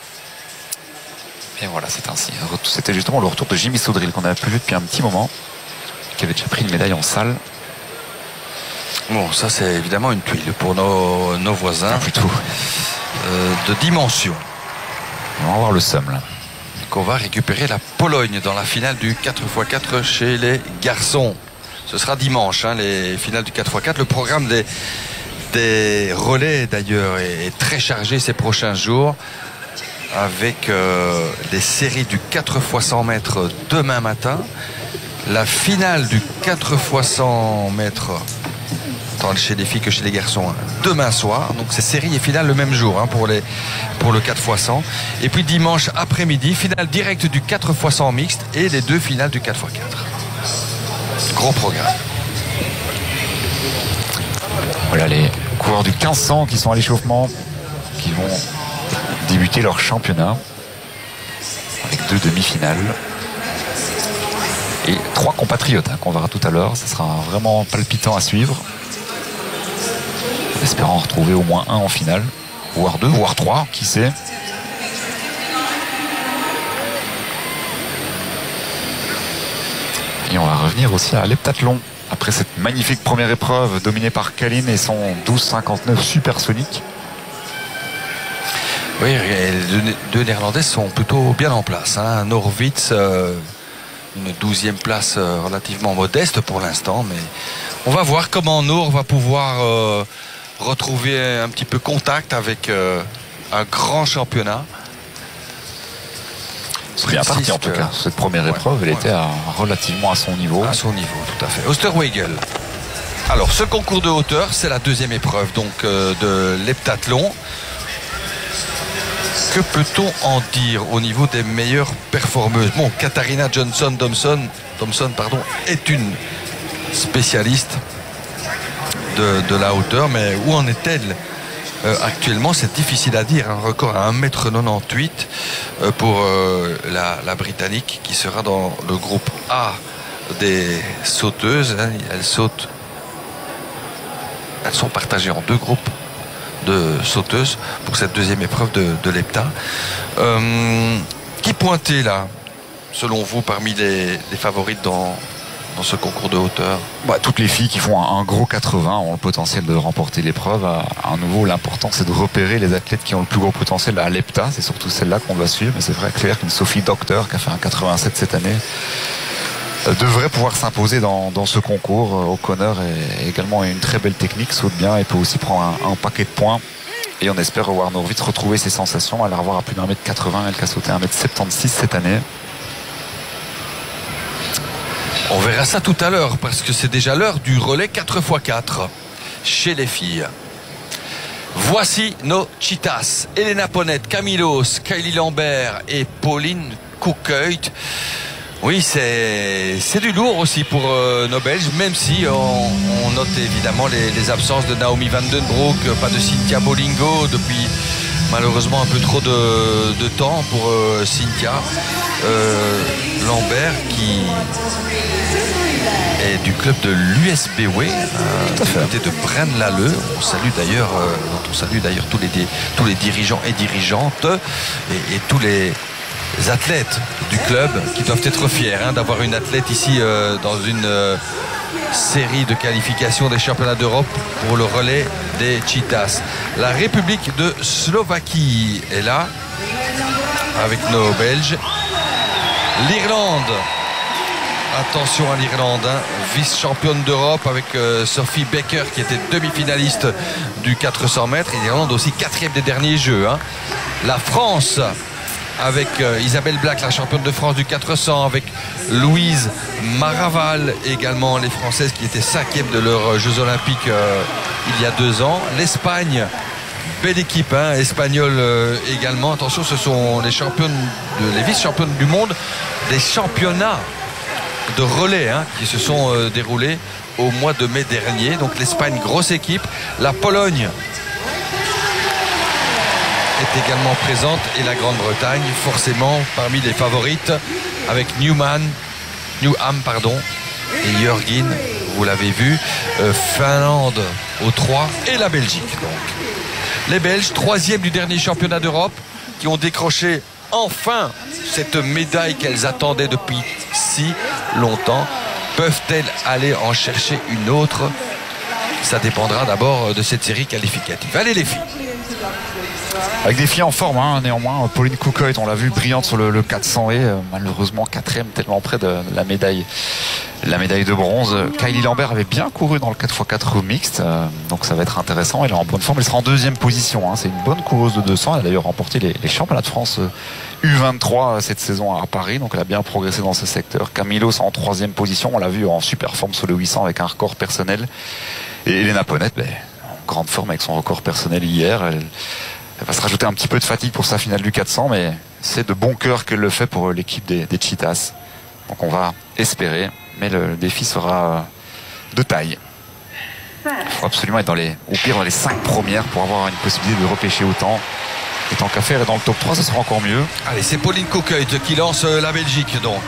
Et voilà, c'est ainsi. C'était justement le retour de Jimmy Soudril qu'on n'avait plus vu depuis un petit moment, qui avait déjà pris une médaille en salle. Bon, ça c'est évidemment une tuile pour nos, nos voisins. Ah, plutôt. Euh, de dimension. On va voir le seum là. Qu'on va récupérer la Pologne dans la finale du quatre par quatre chez les garçons. Ce sera dimanche, hein, les finales du quatre par quatre. Le programme des, des relais d'ailleurs est, est très chargé ces prochains jours, avec euh, les séries du quatre par cent mètres demain matin, la finale du quatre par cent mètres tant chez les filles que chez les garçons demain soir. Donc c'est série et finale le même jour, hein, pour, les, pour le quatre par cent. Et puis dimanche après-midi, finale directe du quatre par cent mixte et les deux finales du quatre par quatre. Gros programme. Voilà les coureurs du quinze cents qui sont à l'échauffement, qui vont débuter leur championnat avec deux demi-finales et trois compatriotes, hein, qu'on verra tout à l'heure. Ce sera vraiment palpitant à suivre, espérant en retrouver au moins un en finale, voire deux, voire trois, qui sait. Et on va revenir aussi à l'heptathlon après cette magnifique première épreuve dominée par Kalin et son douze cinquante-neuf supersonique. Oui, les deux Néerlandais sont plutôt bien en place, hein. Norwitz, euh, une douzième place euh, relativement modeste pour l'instant, mais on va voir comment Nour va pouvoir euh, retrouver un petit peu contact avec euh, un grand championnat. C'est bien parti en tout cas. Cette première ouais, épreuve, elle ouais. était à, relativement à son niveau. À son niveau, tout à fait. Osterweigel. Alors, ce concours de hauteur, c'est la deuxième épreuve donc euh, de l'heptathlon. Que peut-on en dire au niveau des meilleures performeuses? Bon, Katharina Johnson Thompson, Thompson pardon, est une spécialiste de, de la hauteur, mais où en est-elle euh, actuellement? C'est difficile à dire. Un record à un mètre quatre-vingt-dix-huit euh, pour euh, la, la Britannique, qui sera dans le groupe A des sauteuses. Hein. Elles sautent, elles sont partagées en deux groupes de sauteuses pour cette deuxième épreuve de, de l'hepta. Euh, qui pointait là, selon vous, parmi les, les favorites dans, dans ce concours de hauteur? Bah, toutes les filles qui font un, un gros quatre-vingts ont le potentiel de remporter l'épreuve. À, à nouveau, l'important c'est de repérer les athlètes qui ont le plus gros potentiel à l'hepta. C'est surtout celle-là qu'on doit suivre. Mais c'est vrai, clair qu'une Sophie Doctor qui a fait un quatre-vingt-sept cette année devrait pouvoir s'imposer dans, dans ce concours. O'Connor est également une très belle technique, saute bien et peut aussi prendre un, un paquet de points. Et on espère voir Norvitz retrouver ses sensations. Elle va revoir à plus d'un mètre quatre-vingts, elle qui a sauté un mètre soixante-seize cette année. On verra ça tout à l'heure, parce que c'est déjà l'heure du relais quatre par quatre chez les filles. Voici nos Cheetahs: Elena Ponette, Camilos, Kylie Lambert et Pauline Koekhuis. Oui, c'est c'est du lourd aussi pour euh, nos Belges, même si on, on note évidemment les, les absences de Naomi van den Broek, pas de Cynthia Bolingo depuis malheureusement un peu trop de, de temps pour euh, Cynthia. Euh, Lambert qui est du club de l'U S B W, euh, du côté de Braine-l'Alleud. On salue d'ailleurs, euh, on salue d'ailleurs tous les, tous les dirigeants et dirigeantes et, et tous les athlètes du club qui doivent être fiers hein, d'avoir une athlète ici euh, dans une euh, série de qualifications des championnats d'Europe pour le relais des Cheetahs. La République de Slovaquie est là avec nos Belges. L'Irlande, attention à l'Irlande, hein, vice-championne d'Europe avec euh, Sophie Baker qui était demi-finaliste du quatre cents mètres, et l'Irlande aussi quatrième des derniers Jeux. Hein. La France avec euh, Isabelle Black, la championne de France du quatre cents, avec Louise Maraval, également les Françaises qui étaient cinquième de leurs Jeux Olympiques euh, il y a deux ans. L'Espagne, belle équipe hein, espagnole euh, également. Attention, ce sont les championnes, de, les vice-championnes du monde des championnats de relais hein, qui se sont euh, déroulés au mois de mai dernier. Donc l'Espagne, grosse équipe. La Pologne est également présente, et la Grande-Bretagne forcément parmi les favorites avec Newman, Newham pardon, et Jörgen, vous l'avez vu, euh, Finlande au trois, et la Belgique donc. Les Belges, troisième du dernier championnat d'Europe, qui ont décroché enfin cette médaille qu'elles attendaient depuis si longtemps. Peuvent-elles aller en chercher une autre? Ça dépendra d'abord de cette série qualificative. Allez les filles. Avec des filles en forme, hein, néanmoins. Pauline Koekhuis, on l'a vu, brillante sur le, le quatre cents et euh, malheureusement quatrième, tellement près de, de la médaille, la médaille de bronze. Kylie Lambert avait bien couru dans le quatre par quatre mixte, euh, donc ça va être intéressant. Elle est en bonne forme, elle sera en deuxième position. Hein. C'est une bonne coureuse de deux cents. Elle a d'ailleurs remporté les, les championnats de France euh, U vingt-trois cette saison à Paris, donc elle a bien progressé dans ce secteur. Camilos en troisième position, on l'a vu en super forme sur le huit cents avec un record personnel. Et Elena Ponette, ben, en grande forme avec son record personnel hier. Elle, Elle va se rajouter un petit peu de fatigue pour sa finale du quatre cents, mais c'est de bon cœur qu'elle le fait pour l'équipe des, des Cheetahs. Donc on va espérer, mais le, le défi sera de taille. Il faut absolument être dans les, au pire dans les cinq premières pour avoir une possibilité de repêcher autant. Et tant qu'à faire, et dans le top trois, ce sera encore mieux. Allez, c'est Pauline Koekhuis qui lance la Belgique donc.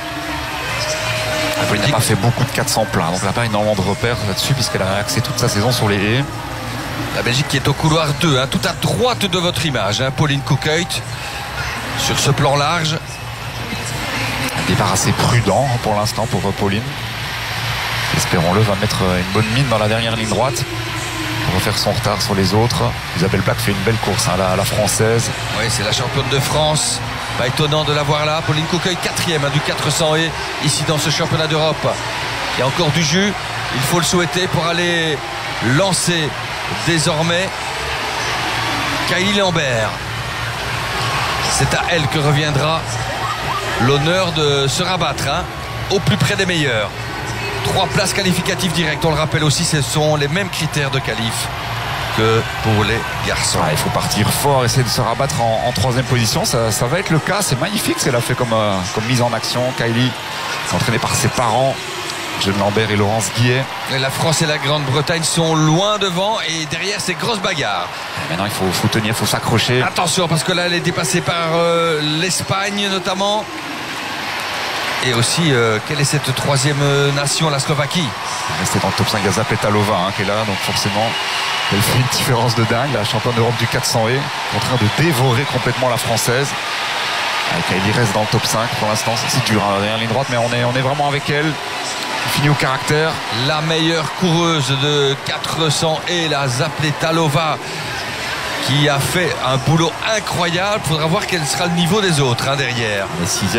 Pauline n'a pas fait beaucoup de quatre cents pleins, donc elle n'a pas énormément de repères là-dessus puisqu'elle a axé toute sa saison sur les haies. La Belgique qui est au couloir deux, hein, tout à droite de votre image, hein, Pauline Koekhuis, sur ce plan large. Un départ assez prudent pour l'instant pour Pauline. Espérons-le, va mettre une bonne mine dans la dernière ligne droite pour refaire son retard sur les autres. Isabelle Black fait une belle course, hein, la, la française. Oui, c'est la championne de France. Pas étonnant de la voir là. Pauline Koekhuis, quatrième hein, du quatre cents et ici dans ce championnat d'Europe. Il y a encore du jus, il faut le souhaiter pour aller lancer désormais Kylie Lambert. C'est à elle que reviendra l'honneur de se rabattre hein, au plus près des meilleurs. Trois places qualificatives directes, on le rappelle aussi, ce sont les mêmes critères de qualif. que pour les garçons. Ouais, il faut partir fort, essayer de se rabattre en, en troisième position. Ça, ça va être le cas. C'est magnifique ce qu'elle a fait comme, euh, comme mise en action. Kylie, entraînée par ses parents, John Lambert et Laurence Guillet. Et la France et la Grande-Bretagne sont loin devant et derrière ces grosses bagarres. Et maintenant il faut, faut tenir, il faut s'accrocher. Attention parce que là elle est dépassée par euh, l'Espagne notamment. Et aussi euh, quelle est cette troisième nation, la Slovaquie. Restée dans le top cinq, il y a Zapetalova hein, qui est là, donc forcément elle fait une différence de dingue. La championne d'Europe du quatre cents et en train de dévorer complètement la française. Kylie reste dans le top cinq pour l'instant, c'est dur hein, derrière la ligne droite, mais on est, on est vraiment avec elle. Fini au caractère. La meilleure coureuse de quatre cents et la Zapetalova qui a fait un boulot incroyable. Il faudra voir quel sera le niveau des autres hein, derrière.